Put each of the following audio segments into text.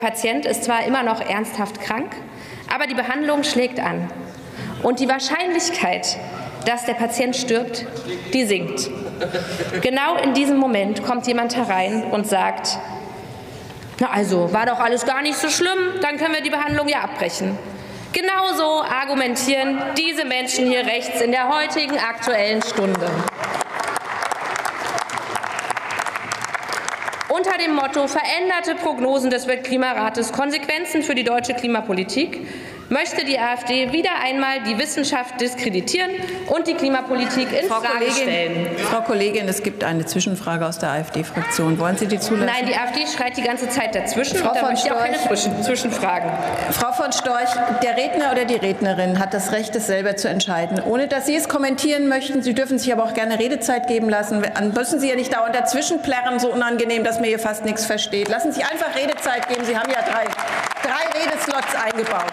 Der Patient ist zwar immer noch ernsthaft krank, aber die Behandlung schlägt an. Und die Wahrscheinlichkeit, dass der Patient stirbt, die sinkt. Genau in diesem Moment kommt jemand herein und sagt, na also, war doch alles gar nicht so schlimm, dann können wir die Behandlung ja abbrechen. Genauso argumentieren diese Menschen hier rechts in der heutigen Aktuellen Stunde. Unter dem Motto veränderte Prognosen des Weltklimarates, Konsequenzen für die deutsche Klimapolitik, möchte die AfD wieder einmal die Wissenschaft diskreditieren und die Klimapolitik in Frage stellen. Frau Kollegin, es gibt eine Zwischenfrage aus der AfD-Fraktion. Wollen Sie die zulassen? Nein, die AfD schreit die ganze Zeit dazwischen. Frau und da von möchte ich auch keine Storch. Zwischenfragen. Frau von Storch, der Redner oder die Rednerin hat das Recht, es selber zu entscheiden, ohne dass Sie es kommentieren möchten. Sie dürfen sich aber auch gerne Redezeit geben lassen. Dann müssen Sie ja nicht dauernd dazwischen plärren, so unangenehm, dass man hier fast nichts versteht. Lassen Sie sich einfach Redezeit geben. Sie haben ja drei Redeslots eingebaut.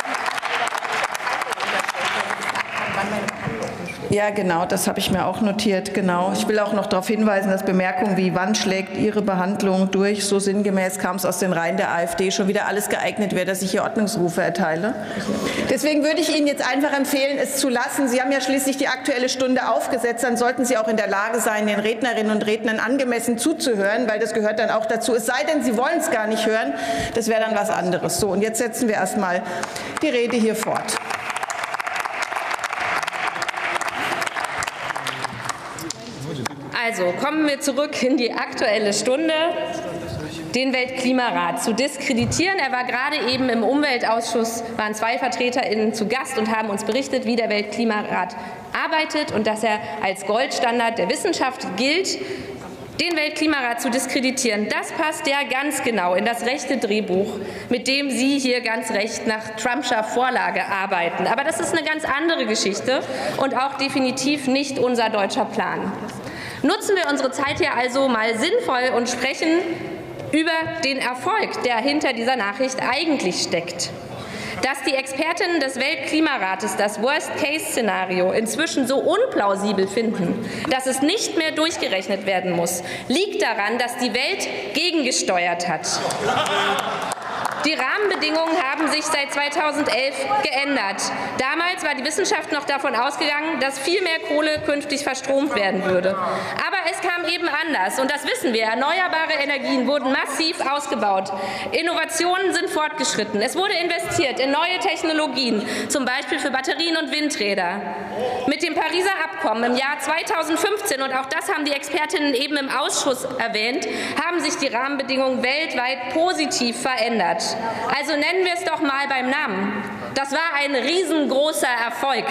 Ja, genau, das habe ich mir auch notiert. Genau. Ich will auch noch darauf hinweisen, dass Bemerkungen wie wann schlägt Ihre Behandlung durch, so sinngemäß kam es aus den Reihen der AfD, schon wieder alles geeignet wäre, dass ich hier Ordnungsrufe erteile. Deswegen würde ich Ihnen jetzt einfach empfehlen, es zu lassen. Sie haben ja schließlich die Aktuelle Stunde aufgesetzt, dann sollten Sie auch in der Lage sein, den Rednerinnen und Rednern angemessen zuzuhören, weil das gehört dann auch dazu. Es sei denn, Sie wollen es gar nicht hören, das wäre dann was anderes. So, und jetzt setzen wir erst mal die Rede hier fort. Also kommen wir zurück in die Aktuelle Stunde, den Weltklimarat zu diskreditieren. Er war gerade eben im Umweltausschuss, waren 2 VertreterInnen zu Gast und haben uns berichtet, wie der Weltklimarat arbeitet und dass er als Goldstandard der Wissenschaft gilt. Den Weltklimarat zu diskreditieren, das passt ja ganz genau in das rechte Drehbuch, mit dem Sie hier ganz recht nach Trumpscher Vorlage arbeiten. Aber das ist eine ganz andere Geschichte und auch definitiv nicht unser deutscher Plan. Nutzen wir unsere Zeit hier also mal sinnvoll und sprechen über den Erfolg, der hinter dieser Nachricht eigentlich steckt. Dass die Expertinnen des Weltklimarates das Worst-Case-Szenario inzwischen so unplausibel finden, dass es nicht mehr durchgerechnet werden muss, liegt daran, dass die Welt gegengesteuert hat. Die Rahmenbedingungen haben sich seit 2011 geändert. Damals war die Wissenschaft noch davon ausgegangen, dass viel mehr Kohle künftig verstromt werden würde. Aber es kam eben anders, und das wissen wir. Erneuerbare Energien wurden massiv ausgebaut. Innovationen sind fortgeschritten. Es wurde investiert in neue Technologien, zum Beispiel für Batterien und Windräder. Mit dem Pariser Abkommen im Jahr 2015, und auch das haben die Expertinnen eben im Ausschuss erwähnt, haben sich die Rahmenbedingungen weltweit positiv verändert. Also nennen wir es doch mal beim Namen. Das war ein riesengroßer Erfolg.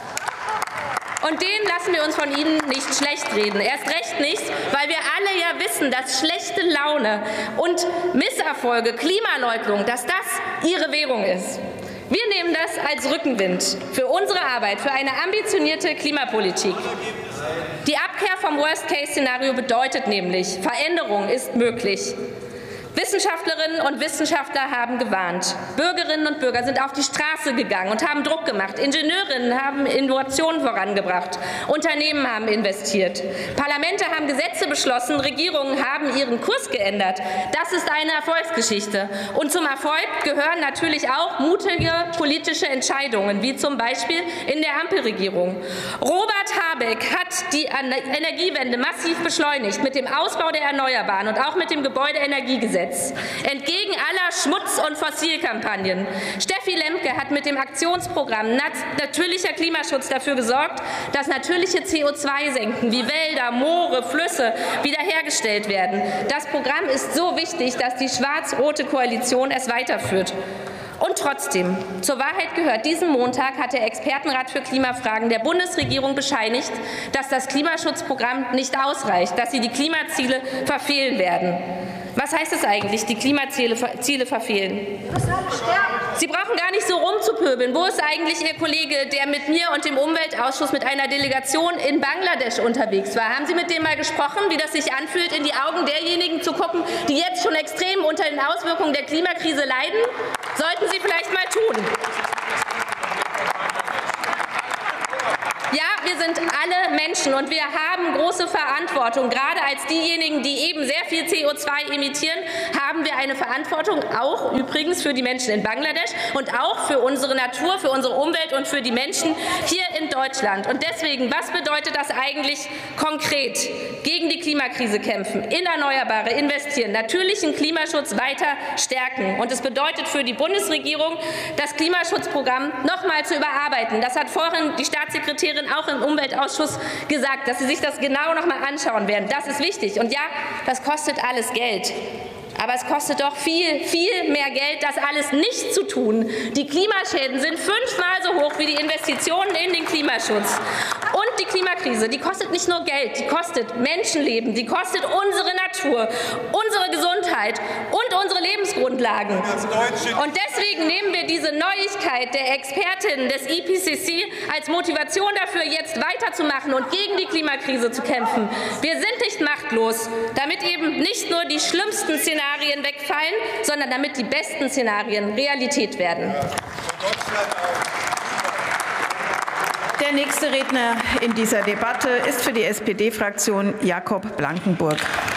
Und den lassen wir uns von Ihnen nicht schlecht reden. Erst recht nicht, weil wir alle ja wissen, dass schlechte Laune und Misserfolge, Klimaleugnung, dass das Ihre Währung ist. Wir nehmen das als Rückenwind für unsere Arbeit, für eine ambitionierte Klimapolitik. Die Abkehr vom Worst-Case-Szenario bedeutet nämlich, Veränderung ist möglich. Wissenschaftlerinnen und Wissenschaftler haben gewarnt. Bürgerinnen und Bürger sind auf die Straße gegangen und haben Druck gemacht. Ingenieurinnen haben Innovationen vorangebracht. Unternehmen haben investiert. Parlamente haben Gesetze beschlossen. Regierungen haben ihren Kurs geändert. Das ist eine Erfolgsgeschichte. Und zum Erfolg gehören natürlich auch mutige politische Entscheidungen, wie zum Beispiel in der Ampelregierung. Robert Habeck hat die Energiewende massiv beschleunigt mit dem Ausbau der Erneuerbaren und auch mit dem Gebäudeenergiegesetz. Entgegen aller Schmutz- und Fossilkampagnen. Steffi Lemke hat mit dem Aktionsprogramm Natürlicher Klimaschutz dafür gesorgt, dass natürliche CO2-Senken wie Wälder, Moore, Flüsse wiederhergestellt werden. Das Programm ist so wichtig, dass die schwarz-rote Koalition es weiterführt. Und trotzdem, zur Wahrheit gehört, diesen Montag hat der Expertenrat für Klimafragen der Bundesregierung bescheinigt, dass das Klimaschutzprogramm nicht ausreicht, dass sie die Klimaziele verfehlen werden. Was heißt es eigentlich, die Klimaziele verfehlen? Sie brauchen gar nicht so rumzupöbeln. Wo ist eigentlich Ihr Kollege, der mit mir und dem Umweltausschuss mit einer Delegation in Bangladesch unterwegs war? Haben Sie mit dem mal gesprochen, wie das sich anfühlt, in die Augen derjenigen zu gucken, die jetzt schon extrem unter den Auswirkungen der Klimakrise leiden? Sollten Sie vielleicht mal tun. Ja, wir sind alle Menschen und wir haben große Verantwortung. Gerade als diejenigen, die eben sehr viel CO2 emittieren, haben wir eine Verantwortung, auch übrigens für die Menschen in Bangladesch und auch für unsere Natur, für unsere Umwelt und für die Menschen hier in Deutschland. Und deswegen, was bedeutet das eigentlich konkret? Gegen die Klimakrise kämpfen, in Erneuerbare investieren, natürlichen Klimaschutz weiter stärken. Und es bedeutet für die Bundesregierung, das Klimaschutzprogramm noch mal zu überarbeiten. Das hat vorhin die Staatssekretärin auch im Umweltausschuss gesagt, dass sie sich das genau noch mal anschauen werden. Das ist wichtig. Und ja, das kostet alles Geld. Aber es kostet doch viel, viel mehr Geld, das alles nicht zu tun. Die Klimaschäden sind 5-mal so hoch wie die Investitionen in den Klimaschutz. Und die Klimakrise, die kostet nicht nur Geld, die kostet Menschenleben, die kostet unsere Natur, unsere Gesundheit und unsere Lebensgrundlagen. Und deswegen nehmen wir diese Neuigkeit der Expertinnen des IPCC als Motivation dafür, jetzt weiterzumachen und gegen die Klimakrise zu kämpfen. Wir sind nicht machtlos, damit eben nicht nur die schlimmsten Szenarien wegfallen, sondern damit die besten Szenarien Realität werden. Der nächste Redner in dieser Debatte ist für die SPD-Fraktion Jakob Blankenburg.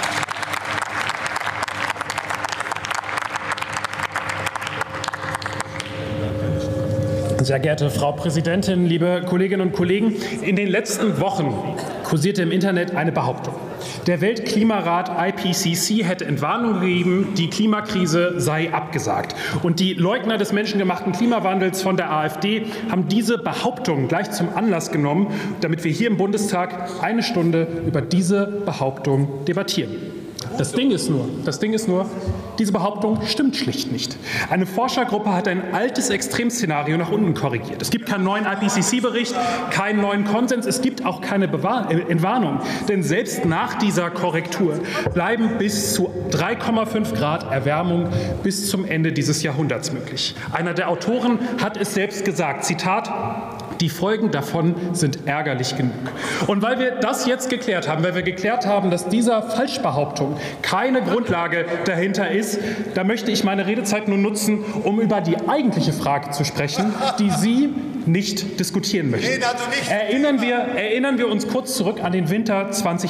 Sehr geehrte Frau Präsidentin, liebe Kolleginnen und Kollegen! In den letzten Wochen kursierte im Internet eine Behauptung. Der Weltklimarat IPCC hätte Entwarnung gegeben, die Klimakrise sei abgesagt. Und die Leugner des menschengemachten Klimawandels von der AfD haben diese Behauptung gleich zum Anlass genommen, damit wir hier im Bundestag eine Stunde über diese Behauptung debattieren. Das Ding ist nur, diese Behauptung stimmt schlicht nicht. Eine Forschergruppe hat ein altes Extremszenario nach unten korrigiert. Es gibt keinen neuen IPCC-Bericht, keinen neuen Konsens, es gibt auch keine Entwarnung. Denn selbst nach dieser Korrektur bleiben bis zu 3,5 Grad Erwärmung bis zum Ende dieses Jahrhunderts möglich. Einer der Autoren hat es selbst gesagt, Zitat: Die Folgen davon sind ärgerlich genug. Und weil wir das jetzt geklärt haben, weil wir geklärt haben, dass dieser Falschbehauptung keine Grundlage dahinter ist, da möchte ich meine Redezeit nur nutzen, um über die eigentliche Frage zu sprechen, die Sie nicht diskutieren möchten. Erinnern wir uns kurz zurück an den Winter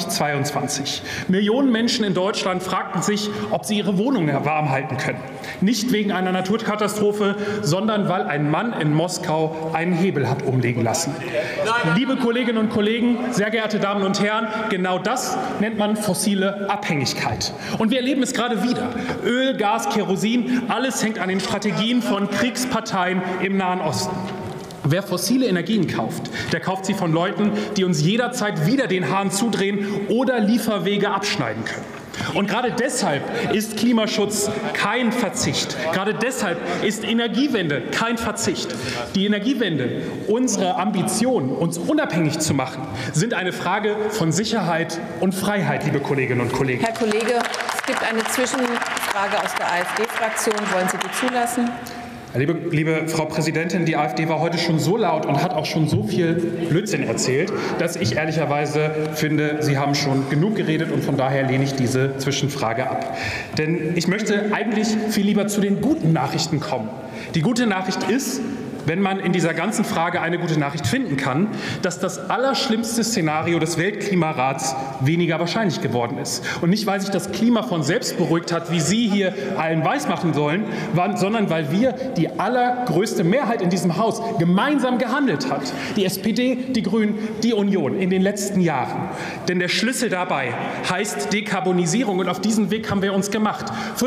2022. Millionen Menschen in Deutschland fragten sich, ob sie ihre Wohnungen warm halten können. Nicht wegen einer Naturkatastrophe, sondern weil ein Mann in Moskau einen Hebel hat umlegen lassen. Liebe Kolleginnen und Kollegen, sehr geehrte Damen und Herren, genau das nennt man fossile Abhängigkeit. Und wir erleben es gerade wieder. Öl, Gas, Kerosin, alles hängt an den Strategien von Kriegsparteien im Nahen Osten. Wer fossile Energien kauft, der kauft sie von Leuten, die uns jederzeit wieder den Hahn zudrehen oder Lieferwege abschneiden können. Und gerade deshalb ist Klimaschutz kein Verzicht. Gerade deshalb ist Energiewende kein Verzicht. Die Energiewende, unsere Ambition, uns unabhängig zu machen, sind eine Frage von Sicherheit und Freiheit, liebe Kolleginnen und Kollegen. Herr Kollege, es gibt eine Zwischenfrage aus der AfD-Fraktion. Wollen Sie die zulassen? Liebe Frau Präsidentin, die AfD war heute schon so laut und hat auch schon so viel Blödsinn erzählt, dass ich ehrlicherweise finde, Sie haben schon genug geredet und von daher lehne ich diese Zwischenfrage ab. Denn ich möchte eigentlich viel lieber zu den guten Nachrichten kommen. Die gute Nachricht ist, wenn man in dieser ganzen Frage eine gute Nachricht finden kann, dass das allerschlimmste Szenario des Weltklimarats weniger wahrscheinlich geworden ist. Und nicht, weil sich das Klima von selbst beruhigt hat, wie Sie hier allen weismachen sollen, sondern weil wir, die allergrößte Mehrheit in diesem Haus, gemeinsam gehandelt hat. Die SPD, die Grünen, die Union in den letzten Jahren. Denn der Schlüssel dabei heißt Dekarbonisierung und auf diesen Weg haben wir uns gemacht.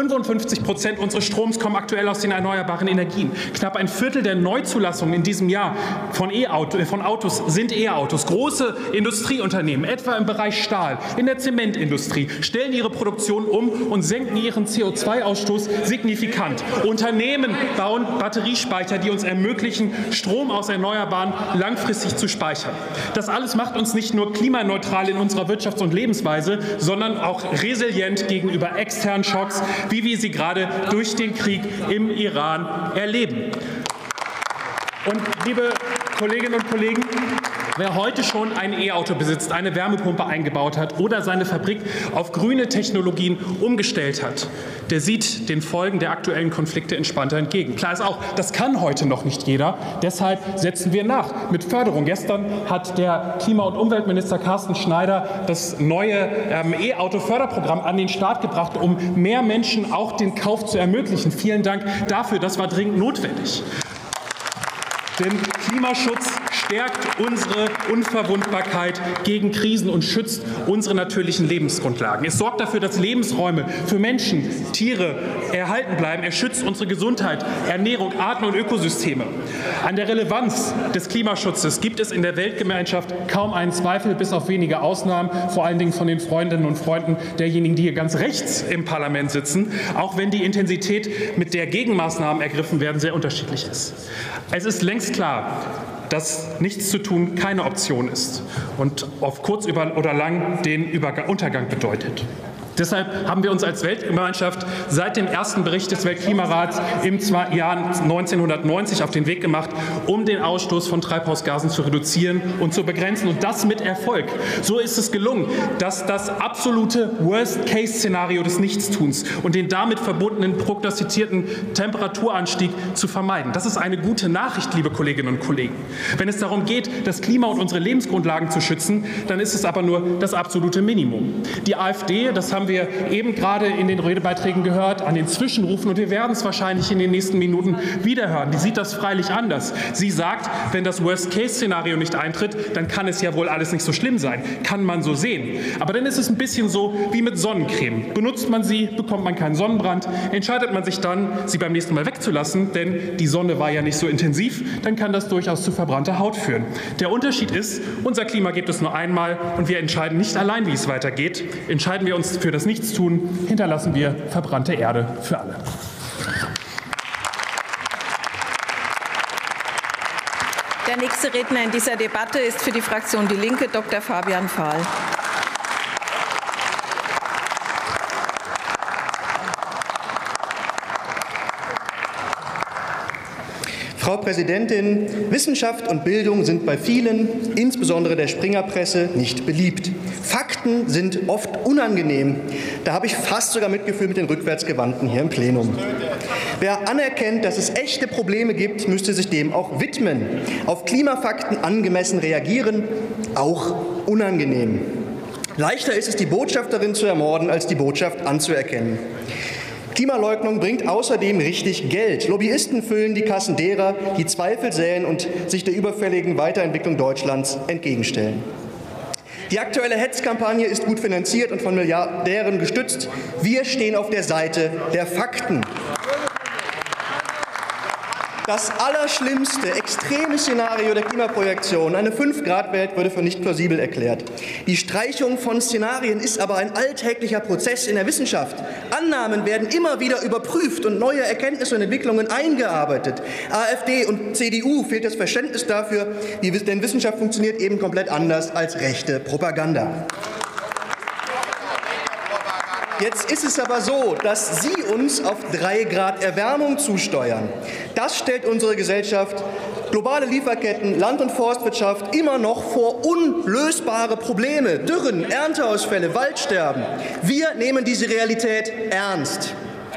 55% unseres Stroms kommen aktuell aus den erneuerbaren Energien. Knapp ein Viertel der Neuzulassungen in diesem Jahr von Autos sind E-Autos. Große Industrieunternehmen, etwa im Bereich Stahl, in der Zementindustrie, stellen ihre Produktion um und senken ihren CO2-Ausstoß signifikant. Unternehmen bauen Batteriespeicher, die uns ermöglichen, Strom aus Erneuerbaren langfristig zu speichern. Das alles macht uns nicht nur klimaneutral in unserer Wirtschafts- und Lebensweise, sondern auch resilient gegenüber externen Schocks, wie wir sie gerade durch den Krieg im Iran erleben. Und liebe Kolleginnen und Kollegen, Wer heute schon ein E-Auto besitzt, eine Wärmepumpe eingebaut hat oder seine Fabrik auf grüne Technologien umgestellt hat, der sieht den Folgen der aktuellen Konflikte entspannter entgegen. Klar ist auch, das kann heute noch nicht jeder. Deshalb setzen wir nach mit Förderung. Gestern hat der Klima- und Umweltminister Carsten Schneider das neue E-Auto-Förderprogramm an den Start gebracht, um mehr Menschen auch den Kauf zu ermöglichen. Vielen Dank dafür. Das war dringend notwendig. Denn Klimaschutz stärkt unsere Unverwundbarkeit gegen Krisen und schützt unsere natürlichen Lebensgrundlagen. Es sorgt dafür, dass Lebensräume für Menschen, Tiere erhalten bleiben. Er schützt unsere Gesundheit, Ernährung, Arten und Ökosysteme. An der Relevanz des Klimaschutzes gibt es in der Weltgemeinschaft kaum einen Zweifel, bis auf wenige Ausnahmen, vor allen Dingen von den Freundinnen und Freunden derjenigen, die hier ganz rechts im Parlament sitzen, auch wenn die Intensität, mit der Gegenmaßnahmen ergriffen werden, sehr unterschiedlich ist. Es ist längst klar, dass nichts zu tun keine Option ist und auf kurz oder lang den Untergang bedeutet. Deshalb haben wir uns als Weltgemeinschaft seit dem ersten Bericht des Weltklimarats im Jahr 1990 auf den Weg gemacht, um den Ausstoß von Treibhausgasen zu reduzieren und zu begrenzen. Und das mit Erfolg. So ist es gelungen, dass das absolute Worst-Case-Szenario des Nichtstuns und den damit verbundenen prognostizierten Temperaturanstieg zu vermeiden. Das ist eine gute Nachricht, liebe Kolleginnen und Kollegen. Wenn es darum geht, das Klima und unsere Lebensgrundlagen zu schützen, dann ist es aber nur das absolute Minimum. Die AfD, das haben wir eben gerade in den Redebeiträgen gehört, an den Zwischenrufen, und wir werden es wahrscheinlich in den nächsten Minuten wieder hören. Die sieht das freilich anders. Sie sagt, wenn das Worst-Case-Szenario nicht eintritt, dann kann es ja wohl alles nicht so schlimm sein. Kann man so sehen. Aber dann ist es ein bisschen so wie mit Sonnencreme. Benutzt man sie, bekommt man keinen Sonnenbrand. Entscheidet man sich dann, sie beim nächsten Mal wegzulassen, denn die Sonne war ja nicht so intensiv, dann kann das durchaus zu verbrannter Haut führen. Der Unterschied ist, unser Klima gibt es nur einmal und wir entscheiden nicht allein, wie es weitergeht. Entscheiden wir uns für das Nichtstun, hinterlassen wir verbrannte Erde für alle. Der nächste Redner in dieser Debatte ist für die Fraktion Die Linke Dr. Fabian Fahl. Frau Präsidentin, Wissenschaft und Bildung sind bei vielen, insbesondere der Springerpresse, nicht beliebt. Fakten sind oft unangenehm. Da habe ich fast sogar Mitgefühl mit den Rückwärtsgewandten hier im Plenum. Wer anerkennt, dass es echte Probleme gibt, müsste sich dem auch widmen. Auf Klimafakten angemessen reagieren, auch unangenehm. Leichter ist es, die Botschafterin zu ermorden, als die Botschaft anzuerkennen. Klimaleugnung bringt außerdem richtig Geld. Lobbyisten füllen die Kassen derer, die Zweifel säen und sich der überfälligen Weiterentwicklung Deutschlands entgegenstellen. Die aktuelle Hetzkampagne ist gut finanziert und von Milliardären gestützt. Wir stehen auf der Seite der Fakten. Das allerschlimmste, extreme Szenario der Klimaprojektion, eine 5-Grad-Welt, wurde für nicht plausibel erklärt. Die Streichung von Szenarien ist aber ein alltäglicher Prozess in der Wissenschaft. Annahmen werden immer wieder überprüft und neue Erkenntnisse und Entwicklungen eingearbeitet. AfD und CDU fehlt das Verständnis dafür, denn Wissenschaft funktioniert eben komplett anders als rechte Propaganda. Jetzt ist es aber so, dass Sie uns auf 3 Grad Erwärmung zusteuern. Das stellt unsere Gesellschaft, globale Lieferketten, Land- und Forstwirtschaft immer noch vor unlösbare Probleme. Dürren, Ernteausfälle, Waldsterben. Wir nehmen diese Realität ernst.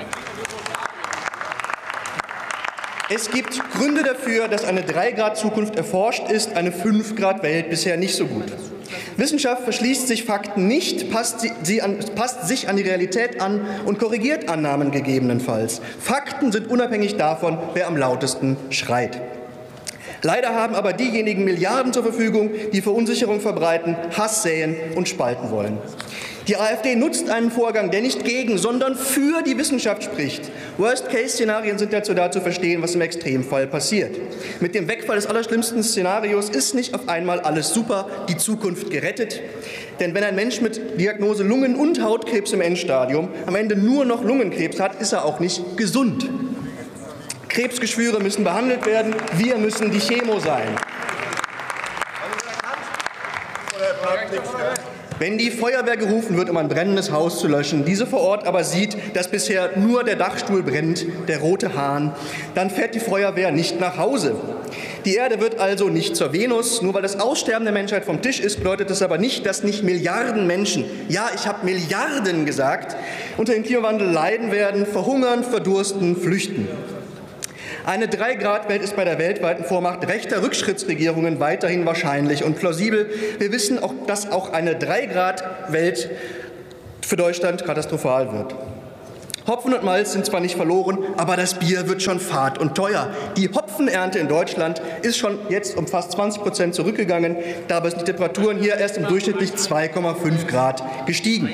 Es gibt Gründe dafür, dass eine 3-Grad-Zukunft erforscht ist, eine 5-Grad-Welt bisher nicht so gut. Wissenschaft verschließt sich Fakten nicht, passt sich an die Realität an und korrigiert Annahmen gegebenenfalls. Fakten sind unabhängig davon, wer am lautesten schreit. Leider haben aber diejenigen Milliarden zur Verfügung, die Verunsicherung verbreiten, Hass säen und spalten wollen. Die AfD nutzt einen Vorgang, der nicht gegen, sondern für die Wissenschaft spricht. Worst-Case-Szenarien sind dazu da zu verstehen, was im Extremfall passiert. Mit dem Wegfall des allerschlimmsten Szenarios ist nicht auf einmal alles super, die Zukunft gerettet. Denn wenn ein Mensch mit Diagnose Lungen- und Hautkrebs im Endstadium am Ende nur noch Lungenkrebs hat, ist er auch nicht gesund. Krebsgeschwüre müssen behandelt werden, wir müssen die Chemo sein. Wenn die Feuerwehr gerufen wird, um ein brennendes Haus zu löschen, diese vor Ort aber sieht, dass bisher nur der Dachstuhl brennt, der rote Hahn, dann fährt die Feuerwehr nicht nach Hause. Die Erde wird also nicht zur Venus. Nur weil das Aussterben der Menschheit vom Tisch ist, bedeutet das aber nicht, dass nicht Milliarden Menschen, ja, ich habe Milliarden gesagt, unter dem Klimawandel leiden werden, verhungern, verdursten, flüchten. Eine 3-Grad-Welt ist bei der weltweiten Vormacht rechter Rückschrittsregierungen weiterhin wahrscheinlich und plausibel. Wir wissen auch, dass auch eine 3-Grad-Welt für Deutschland katastrophal wird. Hopfen und Malz sind zwar nicht verloren, aber das Bier wird schon fad und teuer. Die Hopfenernte in Deutschland ist schon jetzt um fast 20% zurückgegangen. Dabei sind die Temperaturen hier erst um durchschnittlich 2,5 Grad gestiegen.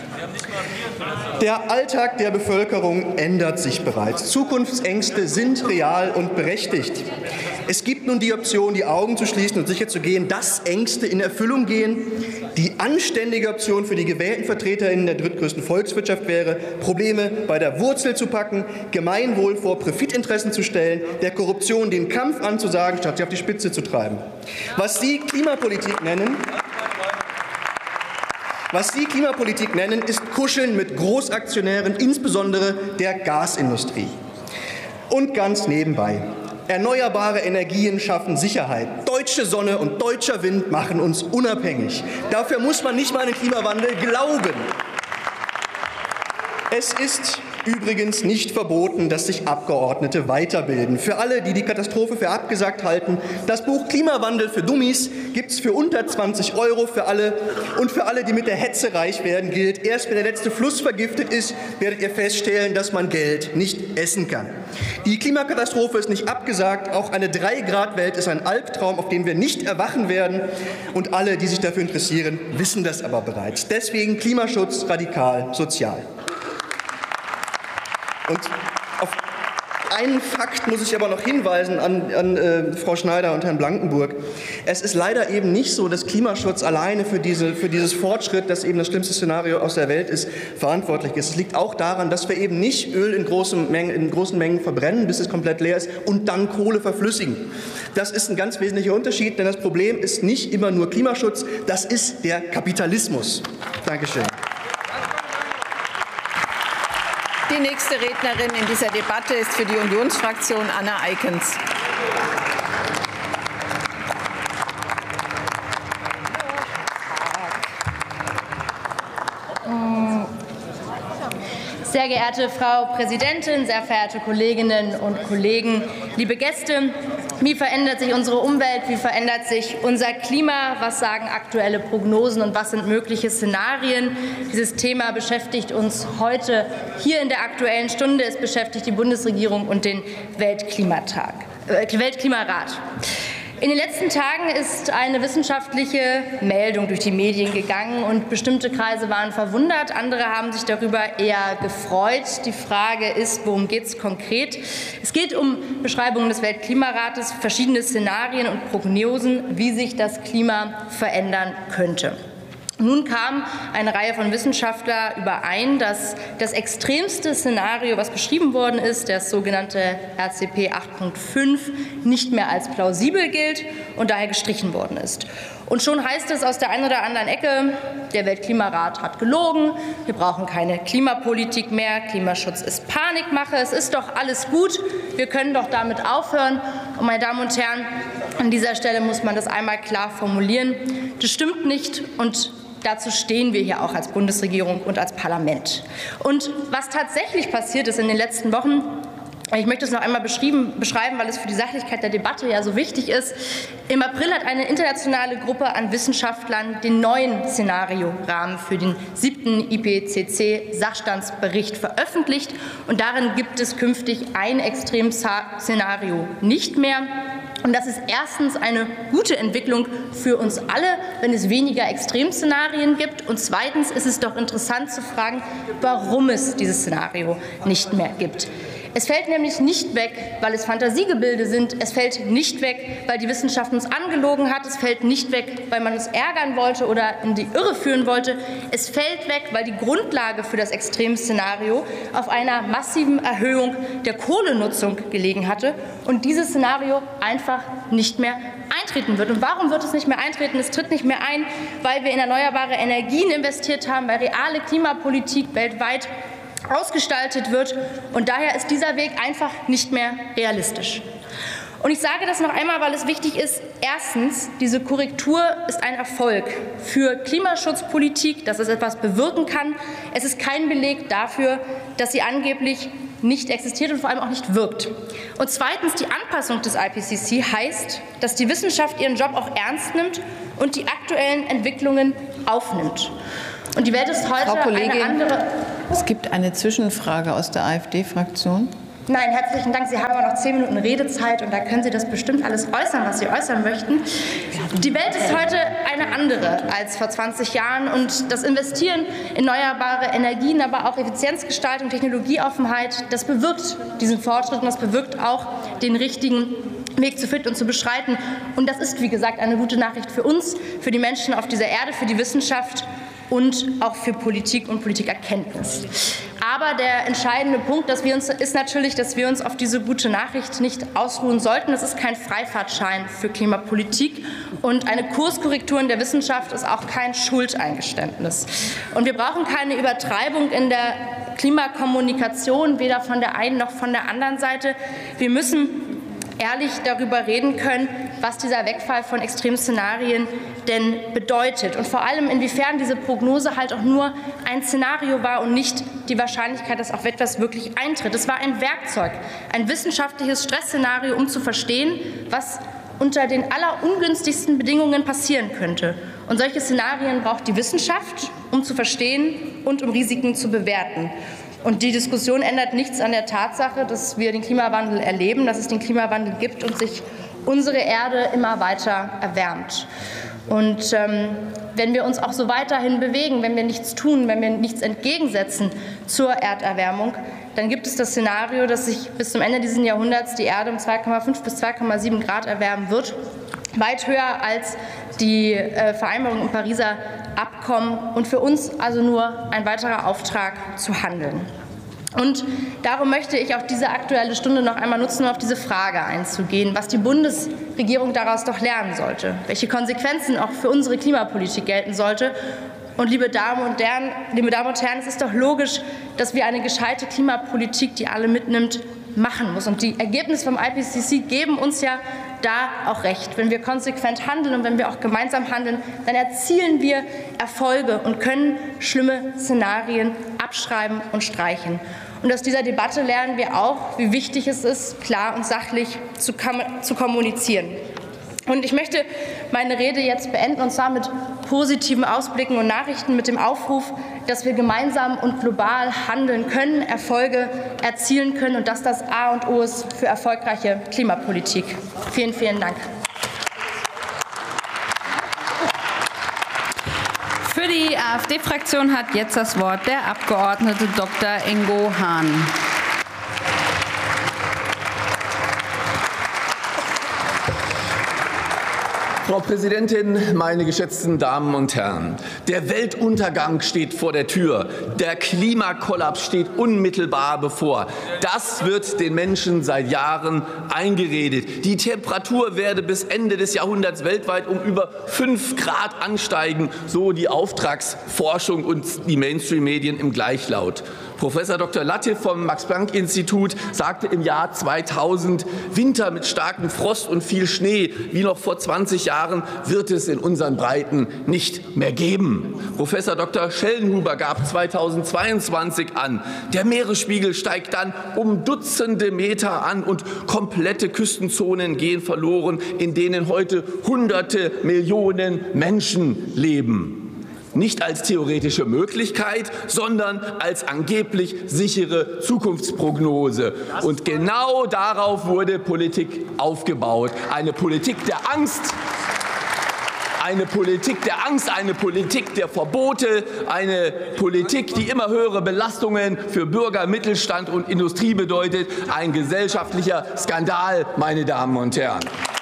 Der Alltag der Bevölkerung ändert sich bereits. Zukunftsängste sind real und berechtigt. Es gibt nun die Option, die Augen zu schließen und sicherzugehen, dass Ängste in Erfüllung gehen. Die anständige Option für die gewählten VertreterInnen der drittgrößten Volkswirtschaft wäre, Probleme bei der Wurzel zu packen, Gemeinwohl vor Profitinteressen zu stellen, der Korruption den Kampf anzusagen, statt sie auf die Spitze zu treiben. Was Sie Klimapolitik nennen, ist Kuscheln mit Großaktionären, insbesondere der Gasindustrie. Und ganz nebenbei. Erneuerbare Energien schaffen Sicherheit. Deutsche Sonne und deutscher Wind machen uns unabhängig. Dafür muss man nicht mal an den Klimawandel glauben. Es ist übrigens nicht verboten, dass sich Abgeordnete weiterbilden. Für alle, die die Katastrophe für abgesagt halten, das Buch Klimawandel für Dummies gibt es für unter 20 € für alle. Und für alle, die mit der Hetze reich werden, gilt, erst wenn der letzte Fluss vergiftet ist, werdet ihr feststellen, dass man Geld nicht essen kann. Die Klimakatastrophe ist nicht abgesagt. Auch eine 3-Grad-Welt ist ein Albtraum, auf den wir nicht erwachen werden. Und alle, die sich dafür interessieren, wissen das aber bereits. Deswegen Klimaschutz radikal sozial. Und auf einen Fakt muss ich aber noch hinweisen an Frau Schneider und Herrn Blankenburg. Es ist leider eben nicht so, dass Klimaschutz alleine für dieses Fortschritt, das eben das schlimmste Szenario aus der Welt ist, verantwortlich ist. Es liegt auch daran, dass wir eben nicht Öl in großen Mengen verbrennen, bis es komplett leer ist, und dann Kohle verflüssigen. Das ist ein ganz wesentlicher Unterschied, denn das Problem ist nicht immer nur Klimaschutz, das ist der Kapitalismus. Dankeschön. Die nächste Rednerin in dieser Debatte ist für die Unionsfraktion Anna Eikens. Sehr geehrte Frau Präsidentin, sehr verehrte Kolleginnen und Kollegen, liebe Gäste! Wie verändert sich unsere Umwelt? Wie verändert sich unser Klima? Was sagen aktuelle Prognosen und was sind mögliche Szenarien? Dieses Thema beschäftigt uns heute hier in der Aktuellen Stunde. Es beschäftigt die Bundesregierung und den Weltklimarat. In den letzten Tagen ist eine wissenschaftliche Meldung durch die Medien gegangen und bestimmte Kreise waren verwundert, andere haben sich darüber eher gefreut. Die Frage ist, worum geht es konkret? Es geht um Beschreibungen des Weltklimarates, verschiedene Szenarien und Prognosen, wie sich das Klima verändern könnte. Nun kam eine Reihe von Wissenschaftlern überein, dass das extremste Szenario, was beschrieben worden ist, das sogenannte RCP 8.5, nicht mehr als plausibel gilt und daher gestrichen worden ist. Und schon heißt es aus der einen oder anderen Ecke, der Weltklimarat hat gelogen, wir brauchen keine Klimapolitik mehr, Klimaschutz ist Panikmache, es ist doch alles gut, wir können doch damit aufhören. Und meine Damen und Herren, an dieser Stelle muss man das einmal klar formulieren. Das stimmt nicht und dazu stehen wir hier auch als Bundesregierung und als Parlament. Und was tatsächlich passiert ist in den letzten Wochen, ich möchte es noch einmal beschreiben, weil es für die Sachlichkeit der Debatte ja so wichtig ist. Im April hat eine internationale Gruppe an Wissenschaftlern den neuen Szenariorahmen für den 7. IPCC-Sachstandsbericht veröffentlicht. Und darin gibt es künftig ein Extremszenario nicht mehr. Und das ist erstens eine gute Entwicklung für uns alle, wenn es weniger Extremszenarien gibt. Und zweitens ist es doch interessant zu fragen, warum es dieses Szenario nicht mehr gibt. Es fällt nämlich nicht weg, weil es Fantasiegebilde sind. Es fällt nicht weg, weil die Wissenschaft uns angelogen hat. Es fällt nicht weg, weil man uns ärgern wollte oder in die Irre führen wollte. Es fällt weg, weil die Grundlage für das Extremszenario auf einer massiven Erhöhung der Kohlenutzung gelegen hatte und dieses Szenario einfach nicht mehr eintreten wird. Und warum wird es nicht mehr eintreten? Es tritt nicht mehr ein, weil wir in erneuerbare Energien investiert haben, weil reale Klimapolitik weltweit ausgestaltet wird. Und daher ist dieser Weg einfach nicht mehr realistisch. Und ich sage das noch einmal, weil es wichtig ist. Erstens, diese Korrektur ist ein Erfolg für Klimaschutzpolitik, dass es etwas bewirken kann. Es ist kein Beleg dafür, dass sie angeblich nicht existiert und vor allem auch nicht wirkt. Und zweitens, die Anpassung des IPCC heißt, dass die Wissenschaft ihren Job auch ernst nimmt und die aktuellen Entwicklungen aufnimmt. Und die Welt ist heute Frau Kollegin, eine andere. Es gibt eine Zwischenfrage aus der AfD-Fraktion. Nein, herzlichen Dank. Sie haben aber noch 10 Minuten Redezeit und da können Sie das bestimmt alles äußern, was Sie äußern möchten. Die Welt ist heute eine andere als vor 20 Jahren und das Investieren in erneuerbare Energien, aber auch Effizienzgestaltung, Technologieoffenheit, das bewirkt diesen Fortschritt und das bewirkt auch den richtigen Weg zu finden und zu beschreiten. Und das ist, wie gesagt, eine gute Nachricht für uns, für die Menschen auf dieser Erde, für die Wissenschaft und auch für Politik und Politikerkenntnis. Aber der entscheidende Punkt ist natürlich, dass wir uns auf diese gute Nachricht nicht ausruhen sollten. Das ist kein Freifahrtschein für Klimapolitik und eine Kurskorrektur in der Wissenschaft ist auch kein Schuldeingeständnis. Und wir brauchen keine Übertreibung in der Klimakommunikation, weder von der einen noch von der anderen Seite. Wir müssen ehrlich darüber reden können, was dieser Wegfall von Extremszenarien denn bedeutet und vor allem inwiefern diese Prognose halt auch nur ein Szenario war und nicht die Wahrscheinlichkeit, dass auch etwas wirklich eintritt. Es war ein Werkzeug, ein wissenschaftliches Stressszenario, um zu verstehen, was unter den allerungünstigsten Bedingungen passieren könnte. Und solche Szenarien braucht die Wissenschaft, um zu verstehen und um Risiken zu bewerten. Und die Diskussion ändert nichts an der Tatsache, dass wir den Klimawandel erleben, dass es den Klimawandel gibt und sich unsere Erde immer weiter erwärmt. Und wenn wir uns auch so weiterhin bewegen, wenn wir nichts tun, wenn wir nichts entgegensetzen zur Erderwärmung, dann gibt es das Szenario, dass sich bis zum Ende dieses Jahrhunderts die Erde um 2,5 bis 2,7 Grad erwärmen wird. Weit höher als die Vereinbarung im Pariser Abkommen und für uns also nur ein weiterer Auftrag zu handeln. Und darum möchte ich auch diese Aktuelle Stunde noch einmal nutzen, um auf diese Frage einzugehen, was die Bundesregierung daraus doch lernen sollte, welche Konsequenzen auch für unsere Klimapolitik gelten sollte. Und liebe Damen und Herren, es ist doch logisch, dass wir eine gescheite Klimapolitik, die alle mitnimmt, machen muss. Und die Ergebnisse vom IPCC geben uns ja da auch recht. Wenn wir konsequent handeln und wenn wir auch gemeinsam handeln, dann erzielen wir Erfolge und können schlimme Szenarien abschreiben und streichen. Und aus dieser Debatte lernen wir auch, wie wichtig es ist, klar und sachlich zu kommunizieren. Und ich möchte meine Rede jetzt beenden, und zwar mit positiven Ausblicken und Nachrichten, mit dem Aufruf, dass wir gemeinsam und global handeln können, Erfolge erzielen können und dass das A und O ist für erfolgreiche Klimapolitik. Vielen, vielen Dank. Für die AfD-Fraktion hat jetzt das Wort der Abgeordnete Dr. Ingo Hahn. Frau Präsidentin, meine geschätzten Damen und Herren! Der Weltuntergang steht vor der Tür. Der Klimakollaps steht unmittelbar bevor. Das wird den Menschen seit Jahren eingeredet. Die Temperatur werde bis Ende des Jahrhunderts weltweit um über 5 Grad ansteigen, so die Auftragsforschung und die Mainstream-Medien im Gleichlaut. Professor Dr. Latif vom Max-Planck-Institut sagte im Jahr 2000, Winter mit starkem Frost und viel Schnee, wie noch vor 20 Jahren, wird es in unseren Breiten nicht mehr geben. Professor Dr. Schellenhuber gab 2022 an, der Meeresspiegel steigt dann um Dutzende Meter an und komplette Küstenzonen gehen verloren, in denen heute Hunderte Millionen Menschen leben. Nicht als theoretische Möglichkeit, sondern als angeblich sichere Zukunftsprognose. Und genau darauf wurde Politik aufgebaut. Eine Politik der Angst, Eine Politik der Angst, eine Politik der Verbote, eine Politik, die immer höhere Belastungen für Bürger, Mittelstand und Industrie bedeutet. Ein gesellschaftlicher Skandal, meine Damen und Herren.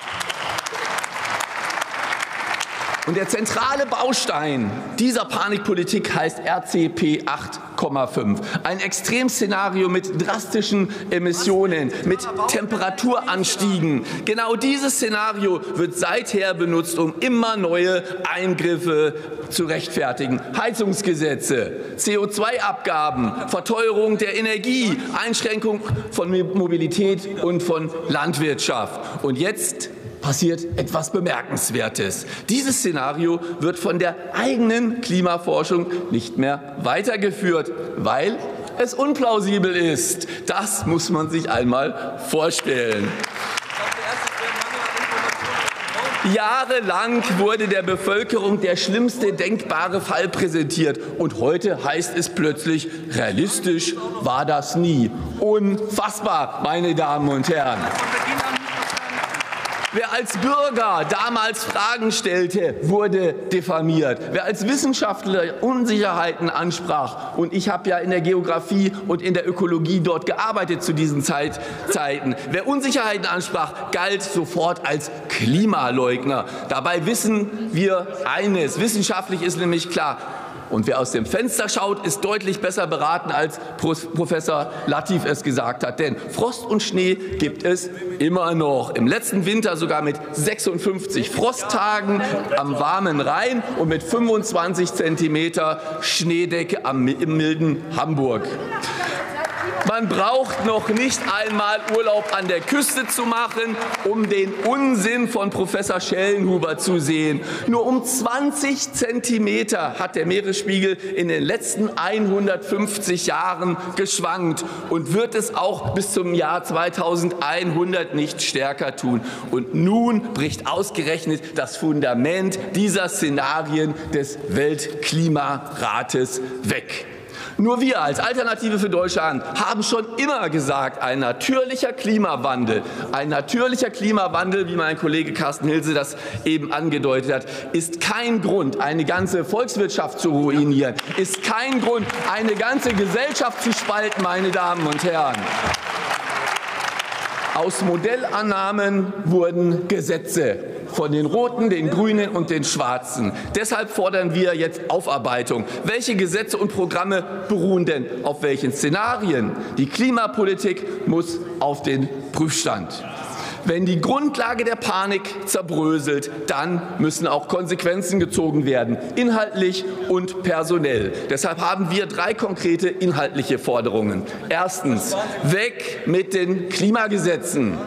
Und der zentrale Baustein dieser Panikpolitik heißt RCP 8,5. Ein Extremszenario mit drastischen Emissionen, mit Temperaturanstiegen. Genau dieses Szenario wird seither benutzt, um immer neue Eingriffe zu rechtfertigen. Heizungsgesetze, CO2-Abgaben, Verteuerung der Energie, Einschränkung von Mobilität und von Landwirtschaft. Und jetzt passiert etwas Bemerkenswertes. Dieses Szenario wird von der eigenen Klimaforschung nicht mehr weitergeführt, weil es unplausibel ist. Das muss man sich einmal vorstellen. Jahrelang wurde der Bevölkerung der schlimmste denkbare Fall präsentiert. Und heute heißt es plötzlich, realistisch war das nie. Unfassbar, meine Damen und Herren. Wer als Bürger damals Fragen stellte, wurde diffamiert. Wer als Wissenschaftler Unsicherheiten ansprach, und ich habe ja in der Geografie und in der Ökologie dort gearbeitet zu diesen Zeiten, wer Unsicherheiten ansprach, galt sofort als Klimaleugner. Dabei wissen wir eines, wissenschaftlich ist nämlich klar, und wer aus dem Fenster schaut, ist deutlich besser beraten, als Professor Latif es gesagt hat. Denn Frost und Schnee gibt es immer noch. Im letzten Winter sogar mit 56 Frosttagen am warmen Rhein und mit 25 Zentimeter Schneedecke im milden Hamburg. Man braucht noch nicht einmal Urlaub an der Küste zu machen, um den Unsinn von Professor Schellenhuber zu sehen. Nur um 20 Zentimeter hat der Meeresspiegel in den letzten 150 Jahren geschwankt und wird es auch bis zum Jahr 2100 nicht stärker tun. Und nun bricht ausgerechnet das Fundament dieser Szenarien des Weltklimarates weg. Nur wir als Alternative für Deutschland haben schon immer gesagt, ein natürlicher Klimawandel, wie mein Kollege Carsten Hilse das eben angedeutet hat, ist kein Grund, eine ganze Volkswirtschaft zu ruinieren, ist kein Grund, eine ganze Gesellschaft zu spalten, meine Damen und Herren. Aus Modellannahmen wurden Gesetze von den Roten, den Grünen und den Schwarzen. Deshalb fordern wir jetzt Aufarbeitung. Welche Gesetze und Programme beruhen denn auf welchen Szenarien? Die Klimapolitik muss auf den Prüfstand. Wenn die Grundlage der Panik zerbröselt, dann müssen auch Konsequenzen gezogen werden, inhaltlich und personell. Deshalb haben wir 3 konkrete inhaltliche Forderungen. Erstens, weg mit den Klimagesetzen.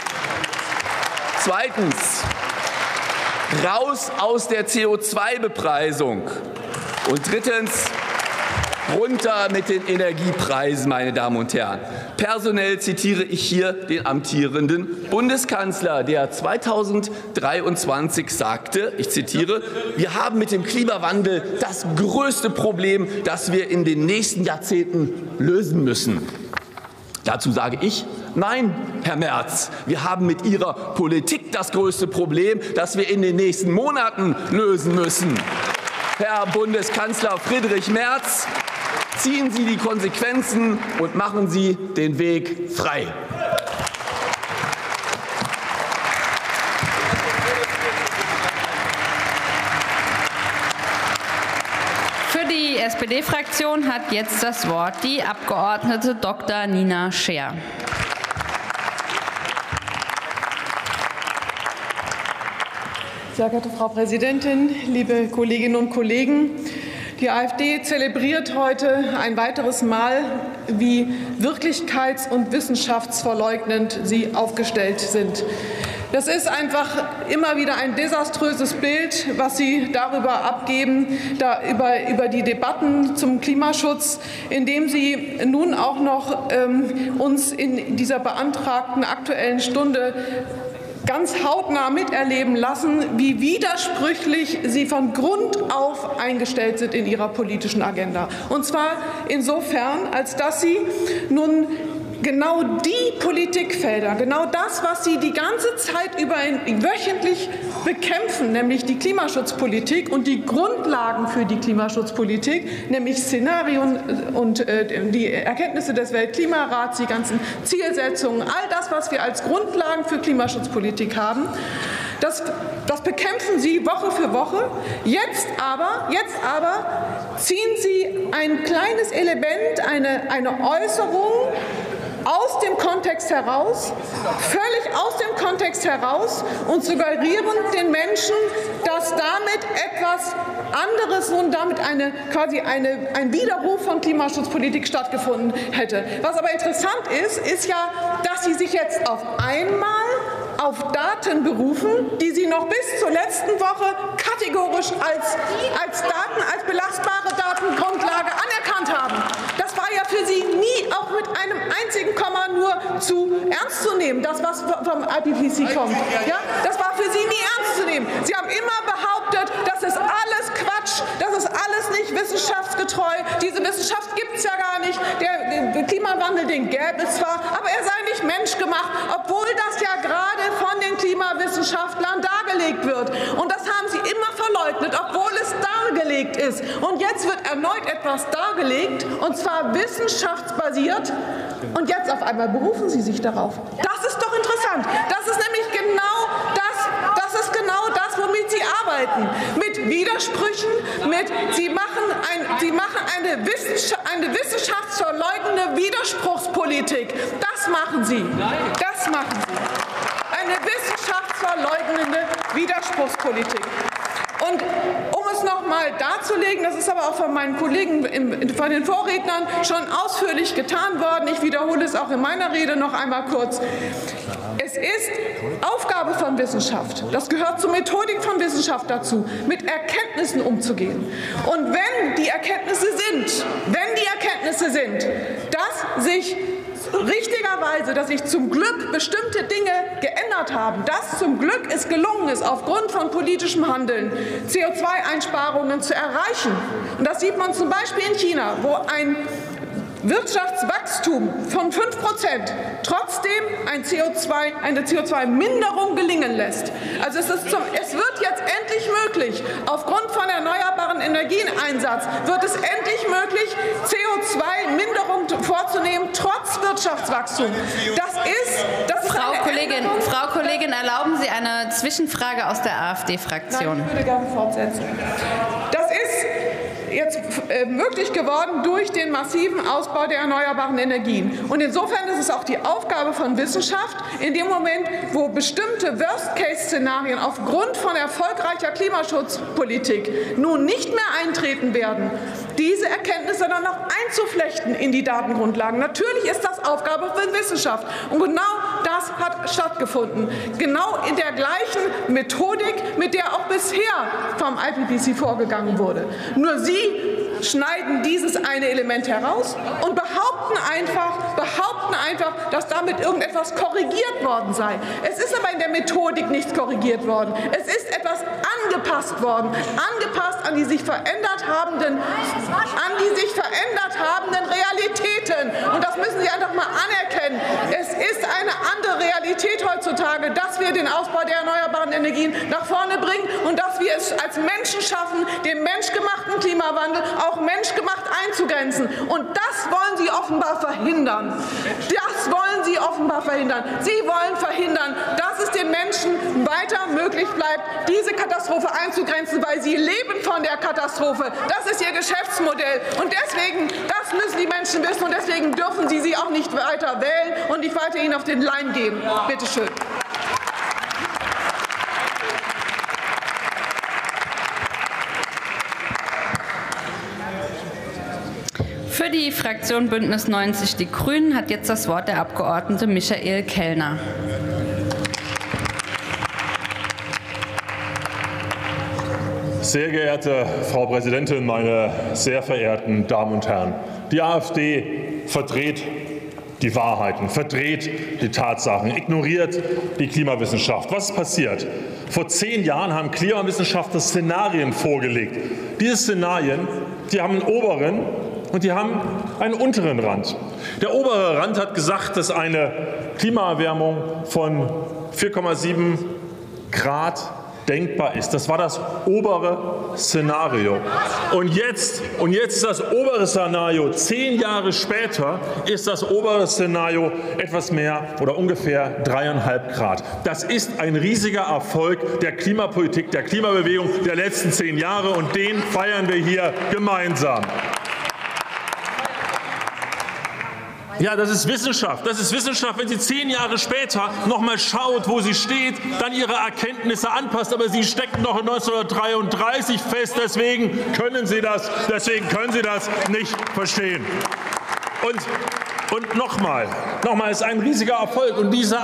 Zweitens, raus aus der CO2-Bepreisung. Und drittens, runter mit den Energiepreisen, meine Damen und Herren. Personell zitiere ich hier den amtierenden Bundeskanzler, der 2023 sagte, ich zitiere, wir haben mit dem Klimawandel das größte Problem, das wir in den nächsten Jahrzehnten lösen müssen. Dazu sage ich, nein, Herr Merz, wir haben mit Ihrer Politik das größte Problem, das wir in den nächsten Monaten lösen müssen. Herr Bundeskanzler Friedrich Merz, ziehen Sie die Konsequenzen und machen Sie den Weg frei. Für die SPD-Fraktion hat jetzt das Wort die Abgeordnete Dr. Nina Scheer. Sehr geehrte Frau Präsidentin, liebe Kolleginnen und Kollegen! Die AfD zelebriert heute ein weiteres Mal, wie wirklichkeits- und wissenschaftsverleugnend sie aufgestellt sind. Das ist einfach immer wieder ein desaströses Bild, was Sie darüber abgeben, über die Debatten zum Klimaschutz, indem Sie nun auch noch uns in dieser beantragten Aktuellen Stunde ganz hautnah miterleben lassen, wie widersprüchlich Sie von Grund auf eingestellt sind in Ihrer politischen Agenda. Und zwar insofern, als dass Sie nun genau die Politikfelder, genau das, was Sie die ganze Zeit über wöchentlich bekämpfen, nämlich die Klimaschutzpolitik und die Grundlagen für die Klimaschutzpolitik, nämlich Szenarien und die Erkenntnisse des Weltklimarats, die ganzen Zielsetzungen, all das, was wir als Grundlagen für Klimaschutzpolitik haben, das bekämpfen Sie Woche für Woche. Jetzt aber ziehen Sie ein kleines Element, eine Äußerung aus dem Kontext heraus, völlig aus dem Kontext heraus und suggerieren den Menschen, dass damit etwas anderes und damit quasi ein Widerruf von Klimaschutzpolitik stattgefunden hätte. Was aber interessant ist ja, dass Sie sich jetzt auf einmal auf Daten berufen, die Sie noch bis zur letzten Woche kategorisch als belastbare Datengrundlage anerkannt haben. Das war ja für Sie nie auch mit einem einzigen Komma nur ernst zu nehmen, das was vom IPCC kommt. Ja? Das war für Sie nie ernst zu nehmen. Sie haben immer behauptet, das ist alles Quatsch, das ist alles nicht wissenschaftsgetreu, diese Wissenschaft gibt es ja gar nicht, der Klimawandel, den gäbe es zwar, aber er sei nicht menschgemacht, obwohl das ja gerade von den Klimawissenschaftlern dargelegt wird. Und das haben Sie immer verleugnet, obwohl es dargelegt ist. Und jetzt wird erneut etwas dargelegt, und zwar wissenschaftsbasiert. Und jetzt auf einmal berufen Sie sich darauf. Das ist doch interessant. Das ist nämlich genau das, womit Sie arbeiten. Mit Widersprüchen, Sie machen eine wissenschaftsverleugnende Widerspruchspolitik. Das machen Sie. Das machen Sie. Eine wissenschaftsverleugnende Widerspruchspolitik. Und um es noch mal darzulegen, das ist aber auch von meinen Kollegen, von den Vorrednern schon ausführlich getan worden, ich wiederhole es auch in meiner Rede noch einmal kurz. Es ist Aufgabe von Wissenschaft, das gehört zur Methodik von Wissenschaft dazu, mit Erkenntnissen umzugehen. Und wenn die Erkenntnisse sind, dass sich dass sich zum Glück bestimmte Dinge geändert haben, dass zum Glück es gelungen ist, aufgrund von politischem Handeln CO2-Einsparungen zu erreichen. Und das sieht man zum Beispiel in China, wo ein Wirtschaftswachstum von 5% trotzdem eine CO2-Minderung gelingen lässt. Also es wird jetzt endlich möglich, aufgrund von erneuerbaren Energieneinsatz wird es endlich möglich, CO2-Minderung vorzunehmen, trotz Wirtschaftswachstum. Frau Kollegin, erlauben Sie eine Zwischenfrage aus der AfD-Fraktion? Nein, ich würde gerne fortsetzen. Das ist jetzt möglich geworden durch den massiven Ausbau der erneuerbaren Energien. Und insofern ist es auch die Aufgabe von Wissenschaft, in dem Moment, wo bestimmte Worst-Case-Szenarien aufgrund von erfolgreicher Klimaschutzpolitik nun nicht mehr eintreten werden, diese Erkenntnisse dann noch einzuflechten in die Datengrundlagen. Natürlich ist das Aufgabe von Wissenschaft. Und genau das hat stattgefunden. Genau in der gleichen Methodik, mit der auch bisher vom IPCC vorgegangen wurde. Nur Sie schneiden dieses eine Element heraus und behaupten einfach, dass damit irgendetwas korrigiert worden sei. Es ist aber in der Methodik nichts korrigiert worden. Es ist etwas angepasst worden, angepasst an die sich verändert habenden Realitäten. Und das müssen Sie einfach mal anerkennen. Es ist eine andere Realität heutzutage, dass wir den Ausbau der erneuerbaren Energien nach vorne bringen und dass wir es als Menschen schaffen, den menschgemachten Klimawandel auch menschgemacht einzugrenzen. Und das wollen Sie offenbar verhindern. Das wollen Sie offenbar verhindern. Sie wollen verhindern, dass es den Menschen weiter möglich bleibt, diese Katastrophe einzugrenzen, weil sie leben von der Katastrophe. Das ist ihr Geschäftsmodell. Und deswegen, das müssen die Menschen wissen, und deswegen dürfen sie auch nicht weiter wählen und nicht weiter ihnen auf den Leim gehen. Bitte schön. Für die Fraktion Bündnis 90 Die Grünen hat jetzt das Wort der Abgeordnete Michael Kellner. Sehr geehrte Frau Präsidentin, meine sehr verehrten Damen und Herren! Die AfD verdreht die Wahrheiten, verdreht die Tatsachen, ignoriert die Klimawissenschaft. Was ist passiert? Vor 10 Jahren haben Klimawissenschaftler Szenarien vorgelegt. Diese Szenarien, die haben einen oberen und die haben einen unteren Rand. Der obere Rand hat gesagt, dass eine Klimaerwärmung von 4,7 Grad denkbar ist. Das war das obere Szenario. Und jetzt ist das obere Szenario, 10 Jahre später, ist das obere Szenario etwas mehr oder ungefähr 3,5 Grad. Das ist ein riesiger Erfolg der Klimapolitik, der Klimabewegung der letzten 10 Jahre, und den feiern wir hier gemeinsam. Ja, das ist Wissenschaft. Das ist Wissenschaft, wenn sie 10 Jahre später noch mal schaut, wo sie steht, dann ihre Erkenntnisse anpasst. Aber sie stecken noch in 1933 fest. Deswegen können sie das nicht verstehen. Und nochmal, ist ein riesiger Erfolg. Und dieser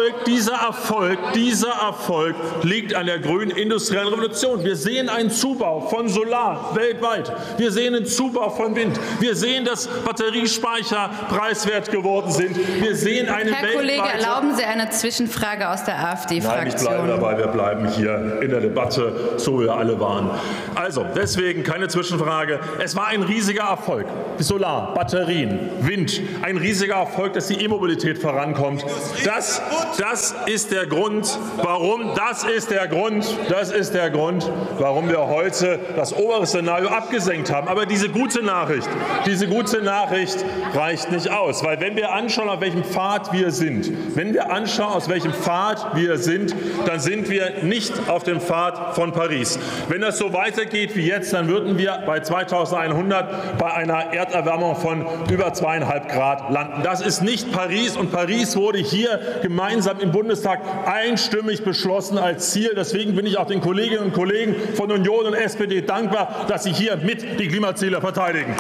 Erfolg liegt an der grünen industriellen Revolution. Wir sehen einen Zubau von Solar weltweit. Wir sehen einen Zubau von Wind. Wir sehen, dass Batteriespeicher preiswert geworden sind. Wir sehen eine Herr Kollege, erlauben Sie eine Zwischenfrage aus der AfD-Fraktion? Nein, ich bleibe dabei. Wir bleiben hier in der Debatte, so wie wir alle waren. Also, deswegen keine Zwischenfrage. Es war ein riesiger Erfolg. Solar, Batterien, Wind, ein riesiger Erfolg, dass die E-Mobilität vorankommt. Das ist der Grund, warum wir heute das obere Szenario abgesenkt haben. Aber diese gute Nachricht reicht nicht aus, weil wenn wir anschauen, auf welchem Pfad wir sind, dann sind wir nicht auf dem Pfad von Paris. Wenn das so weitergeht wie jetzt, dann würden wir bei 2100 bei einer Erderwärmung von über 2,5 Grad landen. Das ist nicht Paris, und Paris wurde hier gemeinsam im Bundestag einstimmig beschlossen als Ziel. Deswegen bin ich auch den Kolleginnen und Kollegen von Union und SPD dankbar, dass sie hier mit die Klimaziele verteidigen.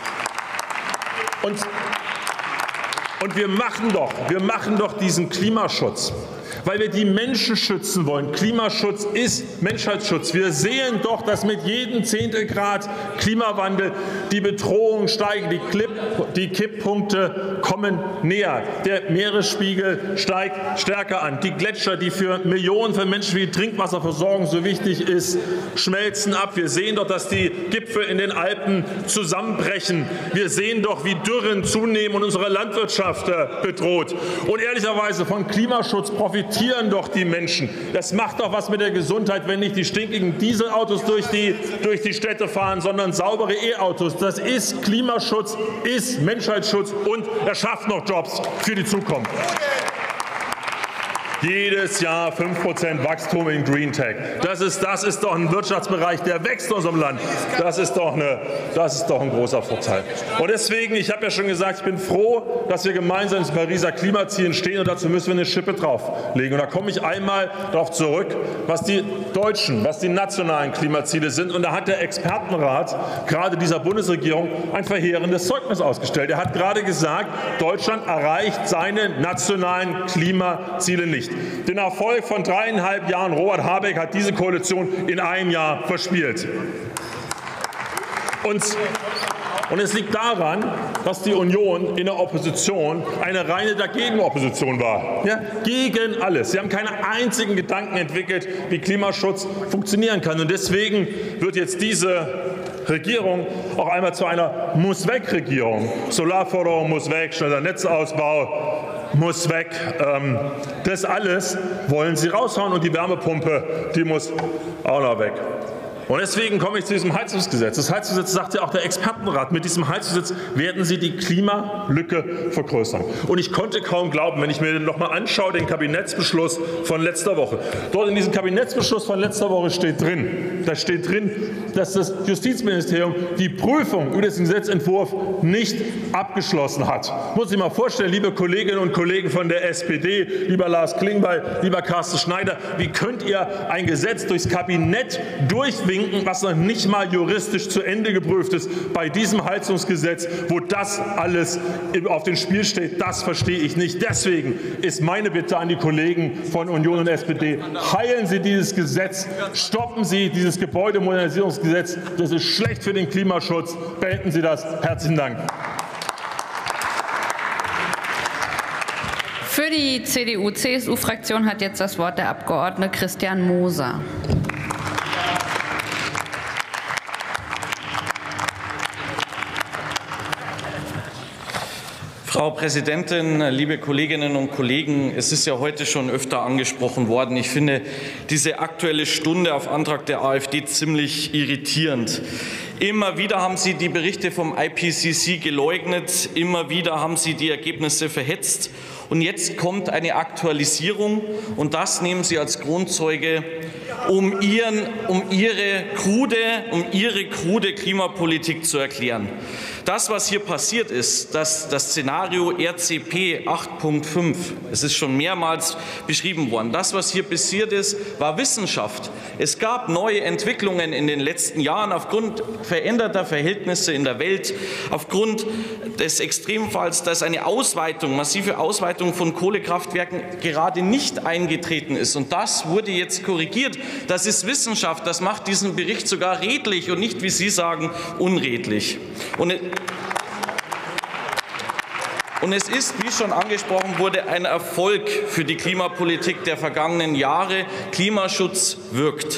Und wir machen doch diesen Klimaschutz, weil wir die Menschen schützen wollen. Klimaschutz ist Menschheitsschutz. Wir sehen doch, dass mit jedem Zehntelgrad Klimawandel die Bedrohungen steigen, die Kipppunkte kommen näher. Der Meeresspiegel steigt stärker an. Die Gletscher, die für Millionen von Menschen wie die Trinkwasserversorgung so wichtig ist, schmelzen ab. Wir sehen doch, dass die Gipfel in den Alpen zusammenbrechen. Wir sehen doch, wie Dürren zunehmen und unsere Landwirtschaft bedroht. Und ehrlicherweise von Klimaschutz profitieren doch die Menschen. Das macht doch was mit der Gesundheit, wenn nicht die stinkigen Dieselautos durch die Städte fahren, sondern saubere E-Autos. Das ist Klimaschutz, ist Menschheitsschutz, und er schafft noch Jobs für die Zukunft. Jedes Jahr 5% Wachstum in Green Tech. Das ist doch ein Wirtschaftsbereich, der wächst in unserem Land. Das ist doch ein großer Vorteil. Und deswegen, ich habe ja schon gesagt, ich bin froh, dass wir gemeinsam in den Pariser Klimazielen stehen, und dazu müssen wir eine Schippe drauflegen. Und da komme ich einmal darauf zurück, was die nationalen Klimaziele sind. Und da hat der Expertenrat gerade dieser Bundesregierung ein verheerendes Zeugnis ausgestellt. Er hat gerade gesagt, Deutschland erreicht seine nationalen Klimaziele nicht. Den Erfolg von 3,5 Jahren Robert Habeck hat diese Koalition in einem Jahr verspielt. Und es liegt daran, dass die Union in der Opposition eine reine Dagegen-Opposition war. Ja, gegen alles. Sie haben keine einzigen Gedanken entwickelt, wie Klimaschutz funktionieren kann. Und deswegen wird jetzt diese Regierung auch einmal zu einer Muss-Weg-Regierung. Solarförderung muss weg, schneller Netzausbau muss weg. Das alles wollen sie raushauen, und die Wärmepumpe, die muss auch noch weg. Und deswegen komme ich zu diesem Heizungsgesetz. Das Heizungsgesetz sagt ja auch der Expertenrat, mit diesem Heizungsgesetz werden sie die Klimalücke vergrößern. Und ich konnte kaum glauben, wenn ich mir noch mal anschaue, den Kabinettsbeschluss von letzter Woche. Dort in diesem Kabinettsbeschluss von letzter Woche steht drin, dass das Justizministerium die Prüfung über diesen Gesetzentwurf nicht abgeschlossen hat. Muss ich mal vorstellen, liebe Kolleginnen und Kollegen von der SPD, lieber Lars Klingbeil, lieber Carsten Schneider, wie könnt ihr ein Gesetz durchs Kabinett durchwinken, was noch nicht mal juristisch zu Ende geprüft ist, bei diesem Heizungsgesetz, wo das alles auf dem Spiel steht? Das verstehe ich nicht. Deswegen ist meine Bitte an die Kollegen von Union und SPD: Heilen Sie dieses Gesetz, stoppen Sie dieses Gebäudemodernisierungsgesetz. Das ist schlecht für den Klimaschutz. Beenden Sie das. Herzlichen Dank. Für die CDU-CSU-Fraktion hat jetzt das Wort der Abgeordnete Christian Moser. Frau Präsidentin, liebe Kolleginnen und Kollegen! Es ist ja heute schon öfter angesprochen worden. Ich finde diese Aktuelle Stunde auf Antrag der AfD ziemlich irritierend. Immer wieder haben Sie die Berichte vom IPCC geleugnet. Immer wieder haben Sie die Ergebnisse verhetzt. Und jetzt kommt eine Aktualisierung, und das nehmen Sie als Grundzeuge, um Ihre krude Klimapolitik zu erklären. Das, was hier passiert ist, das Szenario RCP 8.5, es ist schon mehrmals beschrieben worden. Das, was hier passiert ist, war Wissenschaft. Es gab neue Entwicklungen in den letzten Jahren aufgrund veränderter Verhältnisse in der Welt, aufgrund des Extremfalls, dass eine massive Ausweitung von Kohlekraftwerken gerade nicht eingetreten ist. Und das wurde jetzt korrigiert. Das ist Wissenschaft. Das macht diesen Bericht sogar redlich und nicht, wie Sie sagen, unredlich. Und es ist, wie schon angesprochen wurde, ein Erfolg für die Klimapolitik der vergangenen Jahre. Klimaschutz wirkt.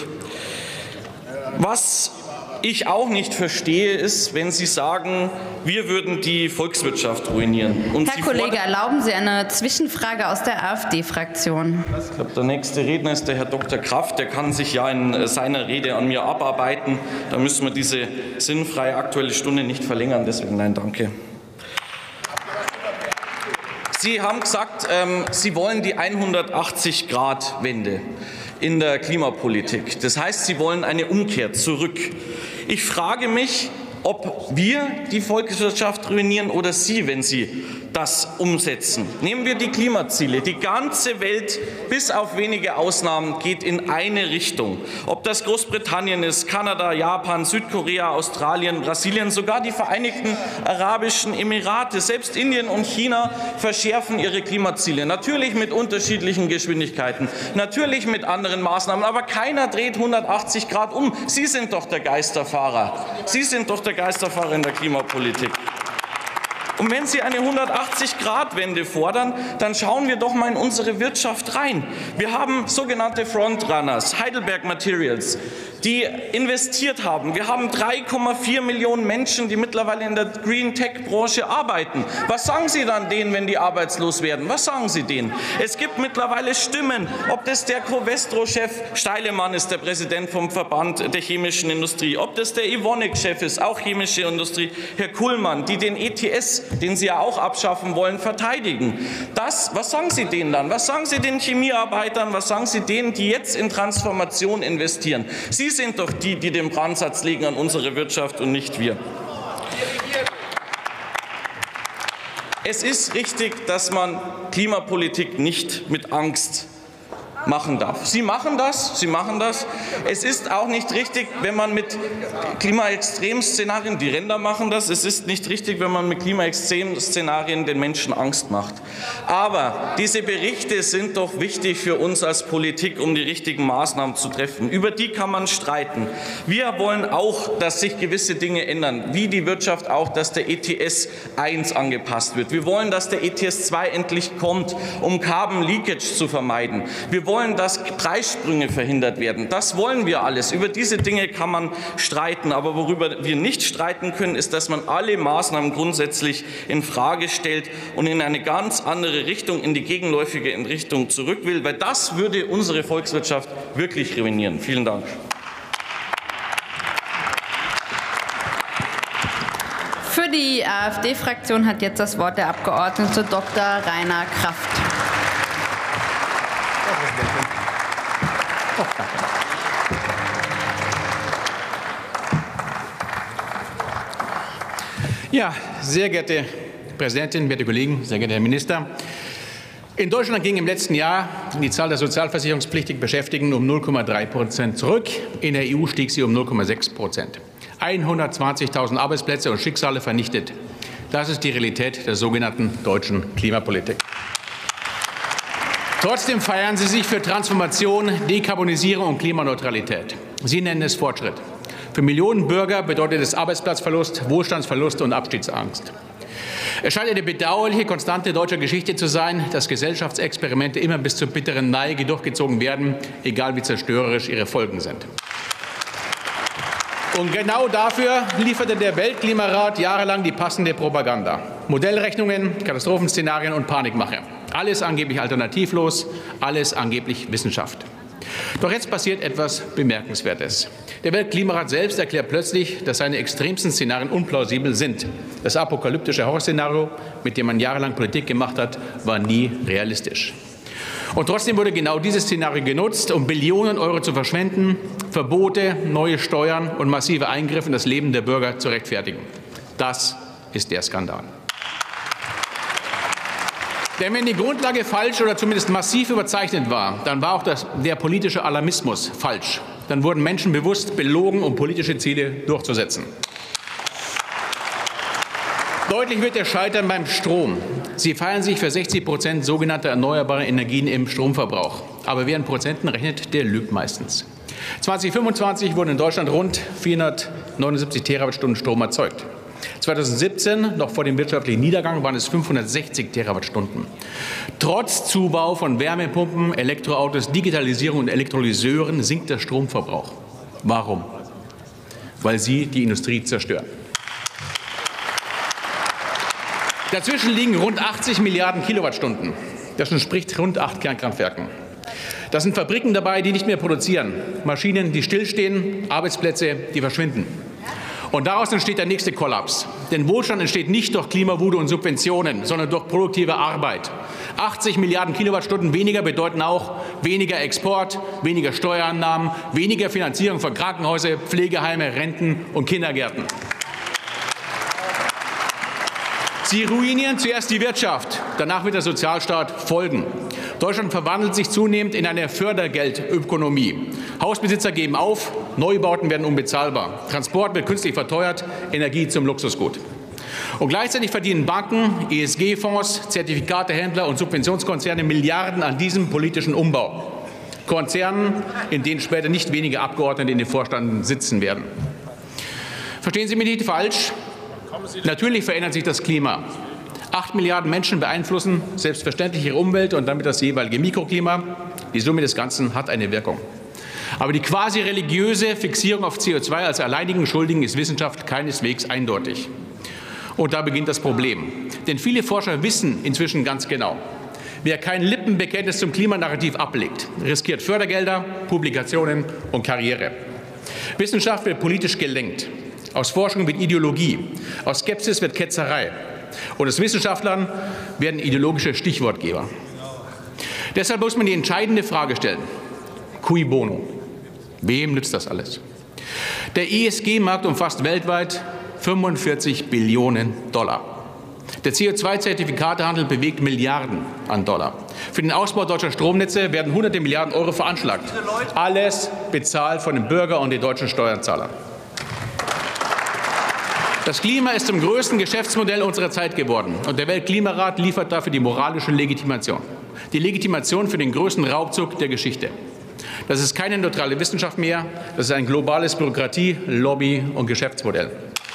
Was ich auch nicht verstehe, ist, wenn Sie sagen, wir würden die Volkswirtschaft ruinieren. Und Herr Kollege, erlauben Sie eine Zwischenfrage aus der AfD-Fraktion. Ich glaube, der nächste Redner ist der Herr Dr. Kraft. Der kann sich ja in seiner Rede an mir abarbeiten. Da müssen wir diese sinnfreie Aktuelle Stunde nicht verlängern. Deswegen nein, danke. Sie haben gesagt, Sie wollen die 180-Grad-Wende in der Klimapolitik. Das heißt, Sie wollen eine Umkehr zurück. Ich frage mich, ob wir die Volkswirtschaft ruinieren oder Sie, wenn Sie das umsetzen. Nehmen wir die Klimaziele. Die ganze Welt, bis auf wenige Ausnahmen, geht in eine Richtung. Ob das Großbritannien ist, Kanada, Japan, Südkorea, Australien, Brasilien, sogar die Vereinigten Arabischen Emirate, selbst Indien und China verschärfen ihre Klimaziele. Natürlich mit unterschiedlichen Geschwindigkeiten, natürlich mit anderen Maßnahmen, aber keiner dreht 180 Grad um. Sie sind doch der Geisterfahrer. Sie sind doch der Geisterfahrer in der Klimapolitik. Und wenn Sie eine 180-Grad-Wende fordern, dann schauen wir doch mal in unsere Wirtschaft rein. Wir haben sogenannte Frontrunners, Heidelberg Materials, die investiert haben. Wir haben 3,4 Millionen Menschen, die mittlerweile in der Green-Tech-Branche arbeiten. Was sagen Sie dann denen, wenn die arbeitslos werden? Was sagen Sie denen? Es gibt mittlerweile Stimmen, ob das der Covestro-Chef Steilemann ist, der Präsident vom Verband der chemischen Industrie, ob das der Evonik-Chef ist, auch chemische Industrie, Herr Kuhlmann, die den ETS, den Sie ja auch abschaffen wollen, verteidigen. Was sagen Sie denen dann? Was sagen Sie den Chemiearbeitern? Was sagen Sie denen, die jetzt in Transformation investieren? Sie sind doch die, die den Brandsatz legen an unsere Wirtschaft und nicht wir. Es ist richtig, dass man Klimapolitik nicht mit Angst machen darf. Sie machen das. Es ist auch nicht richtig, wenn man mit Klimaextremszenarien, die Ränder machen das, es ist nicht richtig, wenn man mit Klimaextremszenarien den Menschen Angst macht. Aber diese Berichte sind doch wichtig für uns als Politik, um die richtigen Maßnahmen zu treffen. Über die kann man streiten. Wir wollen auch, dass sich gewisse Dinge ändern, wie die Wirtschaft auch, dass der ETS 1 angepasst wird. Wir wollen, dass der ETS 2 endlich kommt, um Carbon Leakage zu vermeiden. Wir wollen, dass Preissprünge verhindert werden. Das wollen wir alles. Über diese Dinge kann man streiten. Aber worüber wir nicht streiten können, ist, dass man alle Maßnahmen grundsätzlich in Frage stellt und in eine ganz andere Richtung, in die gegenläufige Richtung zurück will, weil das würde unsere Volkswirtschaft wirklich ruinieren. Vielen Dank. Für die AfD-Fraktion hat jetzt das Wort der Abgeordnete Dr. Rainer Kraft. Ja, sehr geehrte Präsidentin, werte Kollegen, sehr geehrter Herr Minister. In Deutschland ging im letzten Jahr die Zahl der sozialversicherungspflichtig Beschäftigten um 0,3% zurück. In der EU stieg sie um 0,6%. 120.000 Arbeitsplätze und Schicksale vernichtet. Das ist die Realität der sogenannten deutschen Klimapolitik. Trotzdem feiern Sie sich für Transformation, Dekarbonisierung und Klimaneutralität. Sie nennen es Fortschritt. Für Millionen Bürger bedeutet es Arbeitsplatzverlust, Wohlstandsverlust und Abstiegsangst. Es scheint eine bedauerliche Konstante deutscher Geschichte zu sein, dass Gesellschaftsexperimente immer bis zur bitteren Neige durchgezogen werden, egal wie zerstörerisch ihre Folgen sind. Und genau dafür lieferte der Weltklimarat jahrelang die passende Propaganda. Modellrechnungen, Katastrophenszenarien und Panikmache. Alles angeblich alternativlos, alles angeblich Wissenschaft. Doch jetzt passiert etwas Bemerkenswertes. Der Weltklimarat selbst erklärt plötzlich, dass seine extremsten Szenarien unplausibel sind. Das apokalyptische Horrorszenario, mit dem man jahrelang Politik gemacht hat, war nie realistisch. Und trotzdem wurde genau dieses Szenario genutzt, um Billionen Euro zu verschwenden, Verbote, neue Steuern und massive Eingriffe in das Leben der Bürger zu rechtfertigen. Das ist der Skandal. Denn wenn die Grundlage falsch oder zumindest massiv überzeichnet war, dann war auch der politische Alarmismus falsch. Dann wurden Menschen bewusst belogen, um politische Ziele durchzusetzen. Deutlich wird der Scheitern beim Strom. Sie feiern sich für 60% sogenannter erneuerbare Energien im Stromverbrauch. Aber wer in Prozenten rechnet, der lügt meistens. 2025 wurden in Deutschland rund 479 Terawattstunden Strom erzeugt. 2017, noch vor dem wirtschaftlichen Niedergang, waren es 560 Terawattstunden. Trotz Zubau von Wärmepumpen, Elektroautos, Digitalisierung und Elektrolyseuren sinkt der Stromverbrauch. Warum? Weil sie die Industrie zerstören. Dazwischen liegen rund 80 Milliarden Kilowattstunden. Das entspricht rund 8 Kernkraftwerken. Das sind Fabriken dabei, die nicht mehr produzieren, Maschinen, die stillstehen, Arbeitsplätze, die verschwinden. Und daraus entsteht der nächste Kollaps. Denn Wohlstand entsteht nicht durch Klimawut und Subventionen, sondern durch produktive Arbeit. 80 Milliarden Kilowattstunden weniger bedeuten auch weniger Export, weniger Steuereinnahmen, weniger Finanzierung von Krankenhäusern, Pflegeheime, Renten und Kindergärten. Sie ruinieren zuerst die Wirtschaft, danach wird der Sozialstaat folgen. Deutschland verwandelt sich zunehmend in eine Fördergeldökonomie. Hausbesitzer geben auf, Neubauten werden unbezahlbar, Transport wird künstlich verteuert, Energie zum Luxusgut. Und gleichzeitig verdienen Banken, ESG-Fonds, Zertifikatehändler und Subventionskonzerne Milliarden an diesem politischen Umbau. Konzernen, in denen später nicht wenige Abgeordnete in den Vorständen sitzen werden. Verstehen Sie mich nicht falsch? Natürlich verändert sich das Klima. 8 Milliarden Menschen beeinflussen selbstverständlich ihre Umwelt und damit das jeweilige Mikroklima. Die Summe des Ganzen hat eine Wirkung. Aber die quasi religiöse Fixierung auf CO2 als alleinigen Schuldigen ist Wissenschaft keineswegs eindeutig. Und da beginnt das Problem. Denn viele Forscher wissen inzwischen ganz genau, wer kein Lippenbekenntnis zum Klimanarrativ ablegt, riskiert Fördergelder, Publikationen und Karriere. Wissenschaft wird politisch gelenkt. Aus Forschung wird Ideologie. Aus Skepsis wird Ketzerei. Und aus Wissenschaftlern werden ideologische Stichwortgeber. Deshalb muss man die entscheidende Frage stellen. Cui bono? Wem nützt das alles? Der ESG-Markt umfasst weltweit 45 Billionen $. Der CO2-Zertifikatehandel bewegt Milliarden an $. Für den Ausbau deutscher Stromnetze werden hunderte Milliarden Euro veranschlagt. Alles bezahlt von den Bürgern und den deutschen Steuerzahlern. Das Klima ist zum größten Geschäftsmodell unserer Zeit geworden. Und der Weltklimarat liefert dafür die moralische Legitimation. Die Legitimation für den größten Raubzug der Geschichte. Das ist keine neutrale Wissenschaft mehr. Das ist ein globales Bürokratie-, Lobby- und Geschäftsmodell.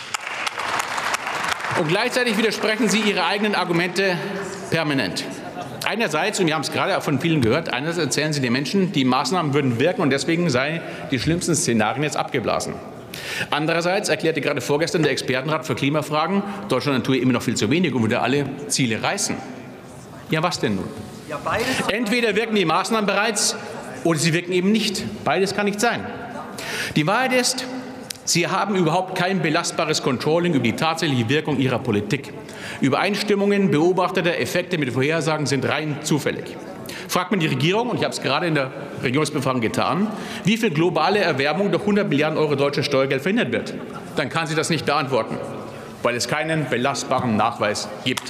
Und gleichzeitig widersprechen Sie Ihre eigenen Argumente permanent. Einerseits, und wir haben es gerade von vielen gehört, einerseits erzählen Sie den Menschen, die Maßnahmen würden wirken und deswegen seien die schlimmsten Szenarien jetzt abgeblasen. Andererseits erklärte gerade vorgestern der Expertenrat für Klimafragen, Deutschland tue immer noch viel zu wenig und würde alle Ziele reißen. Ja, was denn nun? Entweder wirken die Maßnahmen bereits oder sie wirken eben nicht. Beides kann nicht sein. Die Wahrheit ist, Sie haben überhaupt kein belastbares Controlling über die tatsächliche Wirkung Ihrer Politik. Übereinstimmungen beobachteter Effekte mit Vorhersagen sind rein zufällig. Fragt man die Regierung, und ich habe es gerade in der Regierungsbefragung getan, wie viel globale Erwärmung durch 100 Milliarden Euro deutsches Steuergeld verhindert wird, dann kann sie das nicht beantworten, weil es keinen belastbaren Nachweis gibt.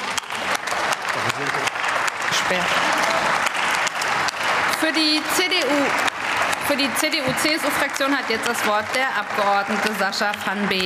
Für die CDU-CSU-Fraktion hat jetzt das Wort der Abgeordnete Sascha van Beek.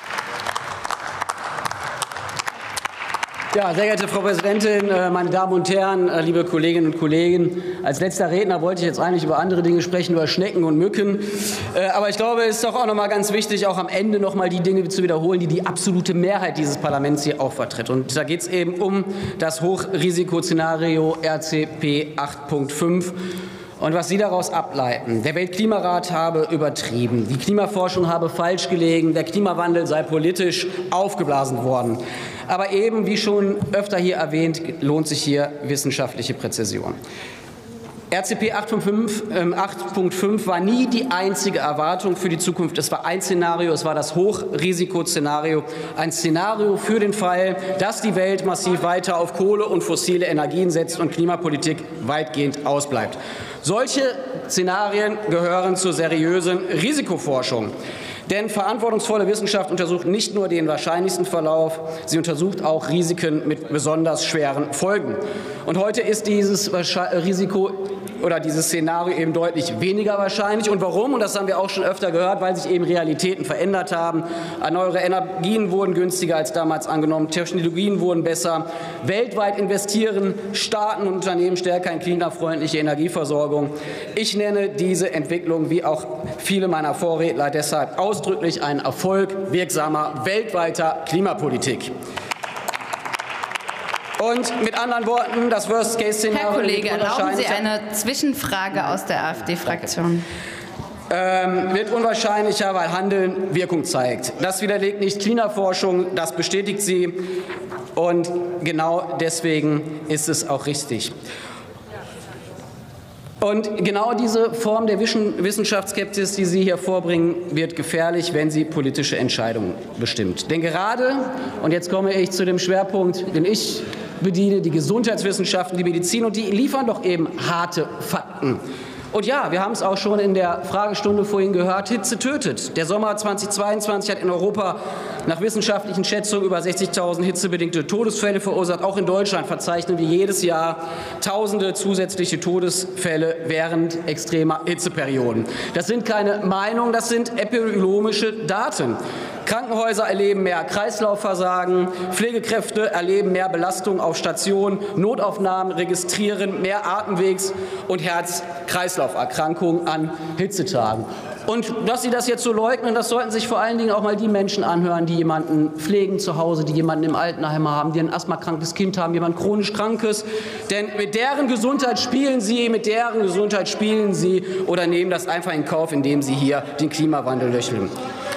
Ja, sehr geehrte Frau Präsidentin, meine Damen und Herren, liebe Kolleginnen und Kollegen! Als letzter Redner wollte ich jetzt eigentlich über andere Dinge sprechen, über Schnecken und Mücken. Aber ich glaube, es ist doch auch noch mal ganz wichtig, auch am Ende noch mal die Dinge zu wiederholen, die die absolute Mehrheit dieses Parlaments hier auch vertritt. Und da geht es eben um das Hochrisikozszenario RCP 8.5. Und was Sie daraus ableiten: Der Weltklimarat habe übertrieben, die Klimaforschung habe falsch gelegen, der Klimawandel sei politisch aufgeblasen worden. Aber eben, wie schon öfter hier erwähnt, lohnt sich hier wissenschaftliche Präzision. RCP 8.5 war nie die einzige Erwartung für die Zukunft. Es war ein Szenario, es war das Hochrisikozszenario, ein Szenario für den Fall, dass die Welt massiv weiter auf Kohle und fossile Energien setzt und Klimapolitik weitgehend ausbleibt. Solche Szenarien gehören zur seriösen Risikoforschung. Denn verantwortungsvolle Wissenschaft untersucht nicht nur den wahrscheinlichsten Verlauf, sie untersucht auch Risiken mit besonders schweren Folgen. Und heute ist dieses Risiko oder dieses Szenario eben deutlich weniger wahrscheinlich. Und warum? Und das haben wir auch schon öfter gehört, weil sich eben Realitäten verändert haben. Erneuerbare Energien wurden günstiger als damals angenommen, Technologien wurden besser. Weltweit investieren Staaten und Unternehmen stärker in klimafreundliche Energieversorgung. Ich nenne diese Entwicklung, wie auch viele meiner Vorredner, deshalb ausdrücklich einen Erfolg wirksamer weltweiter Klimapolitik. Und mit anderen Worten, das Worst-Case-Szenario... Herr Kollege, erlauben Sie eine Zwischenfrage aus der AfD-Fraktion? Wird unwahrscheinlicher, weil Handeln Wirkung zeigt. Das widerlegt nicht Klimaforschung, das bestätigt sie. Und genau deswegen ist es auch richtig. Und genau diese Form der Wissenschaftsskepsis, die Sie hier vorbringen, wird gefährlich, wenn sie politische Entscheidungen bestimmt. Denn gerade, und jetzt komme ich zu dem Schwerpunkt, den ich bediene, die Gesundheitswissenschaften, die Medizin, und die liefern doch eben harte Fakten. Und ja, wir haben es auch schon in der Fragestunde vorhin gehört, Hitze tötet. Der Sommer 2022 hat in Europa nach wissenschaftlichen Schätzungen über 60.000 hitzebedingte Todesfälle verursacht. Auch in Deutschland verzeichnen wir jedes Jahr Tausende zusätzliche Todesfälle während extremer Hitzeperioden. Das sind keine Meinungen, das sind epidemiologische Daten. Krankenhäuser erleben mehr Kreislaufversagen, Pflegekräfte erleben mehr Belastung auf Stationen, Notaufnahmen registrieren mehr Atemwegs- und Herz-Kreislauf-Erkrankungen an Hitzetagen. Und dass Sie das jetzt so leugnen, das sollten sich vor allen Dingen auch mal die Menschen anhören, die jemanden pflegen zu Hause, die jemanden im Altenheim haben, die ein asthmakrankes Kind haben, jemand chronisch Krankes. Denn mit deren Gesundheit spielen Sie, oder nehmen das einfach in Kauf, indem Sie hier den Klimawandel löcheln.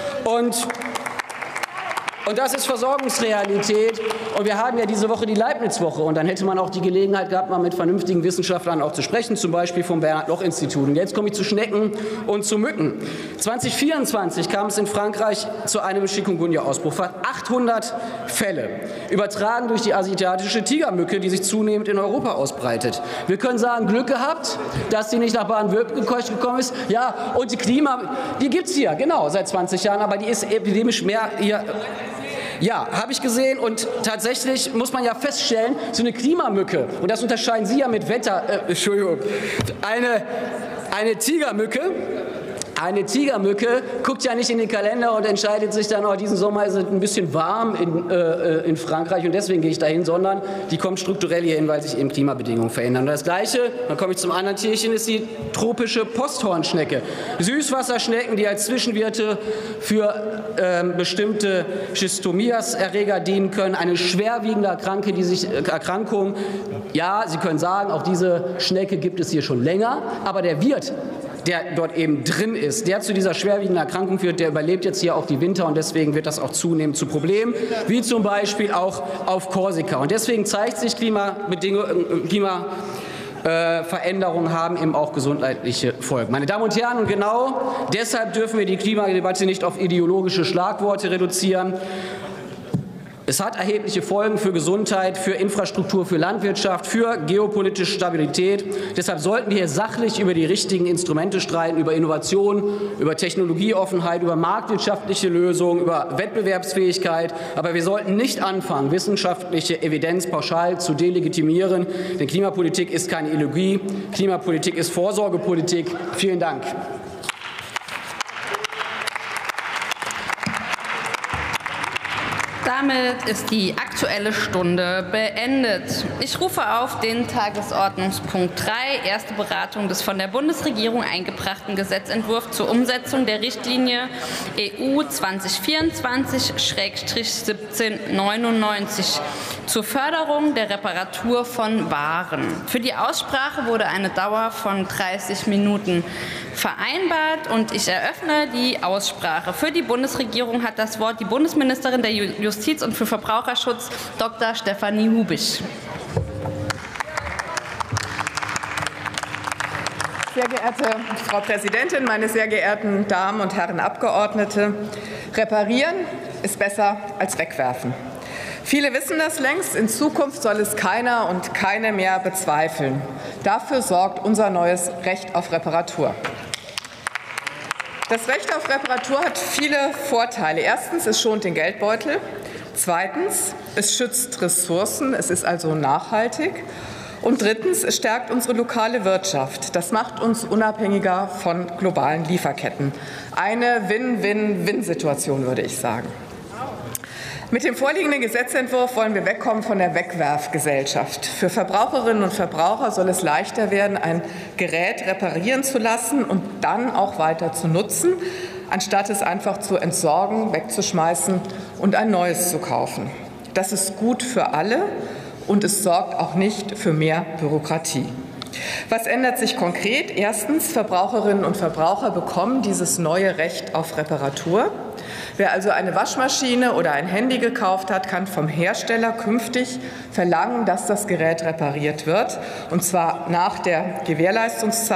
Und das ist Versorgungsrealität. Und wir haben ja diese Woche die Leibniz-Woche. Und dann hätte man auch die Gelegenheit gehabt, mal mit vernünftigen Wissenschaftlern auch zu sprechen, zum Beispiel vom Bernhard-Loch-Institut. Und jetzt komme ich zu Schnecken und zu Mücken. 2024 kam es in Frankreich zu einem Chikungunya-Ausbruch. Fast 800 Fälle, übertragen durch die asiatische Tigermücke, die sich zunehmend in Europa ausbreitet. Wir können sagen, Glück gehabt, dass sie nicht nach Baden-Württemberg gekommen ist. Ja, und die gibt es hier, genau, seit 20 Jahren, aber die ist epidemisch mehr hier. Ja, habe ich gesehen, und tatsächlich muss man ja feststellen, so eine Klimamücke, und das unterscheiden Sie ja mit Entschuldigung, eine Tigermücke guckt ja nicht in den Kalender und entscheidet sich dann, oh, diesen Sommer ist es ein bisschen warm in Frankreich und deswegen gehe ich dahin, sondern die kommt strukturell hierhin, weil sich eben Klimabedingungen verändern. Und das Gleiche, dann komme ich zum anderen Tierchen, ist die tropische Posthornschnecke. Süßwasserschnecken, die als Zwischenwirte für bestimmte Schistomias-Erreger dienen können. Eine schwerwiegende Erkrankung. Ja, Sie können sagen, auch diese Schnecke gibt es hier schon länger, aber der Wirt, der dort eben drin ist, der zu dieser schwerwiegenden Erkrankung führt, der überlebt jetzt hier auch die Winter, und deswegen wird das auch zunehmend zu Problemen, wie zum Beispiel auch auf Korsika. Und deswegen zeigt sich, Klimaveränderungen haben eben auch gesundheitliche Folgen. Meine Damen und Herren, und genau deshalb dürfen wir die Klimadebatte nicht auf ideologische Schlagworte reduzieren. Es hat erhebliche Folgen für Gesundheit, für Infrastruktur, für Landwirtschaft, für geopolitische Stabilität. Deshalb sollten wir hier sachlich über die richtigen Instrumente streiten, über Innovation, über Technologieoffenheit, über marktwirtschaftliche Lösungen, über Wettbewerbsfähigkeit. Aber wir sollten nicht anfangen, wissenschaftliche Evidenz pauschal zu delegitimieren. Denn Klimapolitik ist keine Ideologie. Klimapolitik ist Vorsorgepolitik. Vielen Dank. Damit ist die Aktuelle Stunde beendet. Ich rufe auf den Tagesordnungspunkt 3, erste Beratung des von der Bundesregierung eingebrachten Gesetzentwurfs zur Umsetzung der Richtlinie EU 2024/1799 zur Förderung der Reparatur von Waren. Für die Aussprache wurde eine Dauer von 30 Minuten vereinbart und ich eröffne die Aussprache. Für die Bundesregierung hat das Wort die Bundesministerin der Justiz und für Verbraucherschutz, Dr. Stefanie Hubich. Sehr geehrte Frau Präsidentin, meine sehr geehrten Damen und Herren Abgeordnete! Reparieren ist besser als wegwerfen. Viele wissen das längst. In Zukunft soll es keiner und keine mehr bezweifeln. Dafür sorgt unser neues Recht auf Reparatur. Das Recht auf Reparatur hat viele Vorteile. Erstens, es schont den Geldbeutel. Zweitens, es schützt Ressourcen. Es ist also nachhaltig. Und drittens, es stärkt unsere lokale Wirtschaft. Das macht uns unabhängiger von globalen Lieferketten. Eine Win-Win-Win-Situation, würde ich sagen. Mit dem vorliegenden Gesetzentwurf wollen wir wegkommen von der Wegwerfgesellschaft. Für Verbraucherinnen und Verbraucher soll es leichter werden, ein Gerät reparieren zu lassen und dann auch weiter zu nutzen, anstatt es einfach zu entsorgen, wegzuschmeißen und ein neues zu kaufen. Das ist gut für alle. Und es sorgt auch nicht für mehr Bürokratie. Was ändert sich konkret? Erstens, Verbraucherinnen und Verbraucher bekommen dieses neue Recht auf Reparatur. Wer also eine Waschmaschine oder ein Handy gekauft hat, kann vom Hersteller künftig verlangen, dass das Gerät repariert wird, und zwar nach der Gewährleistungszeit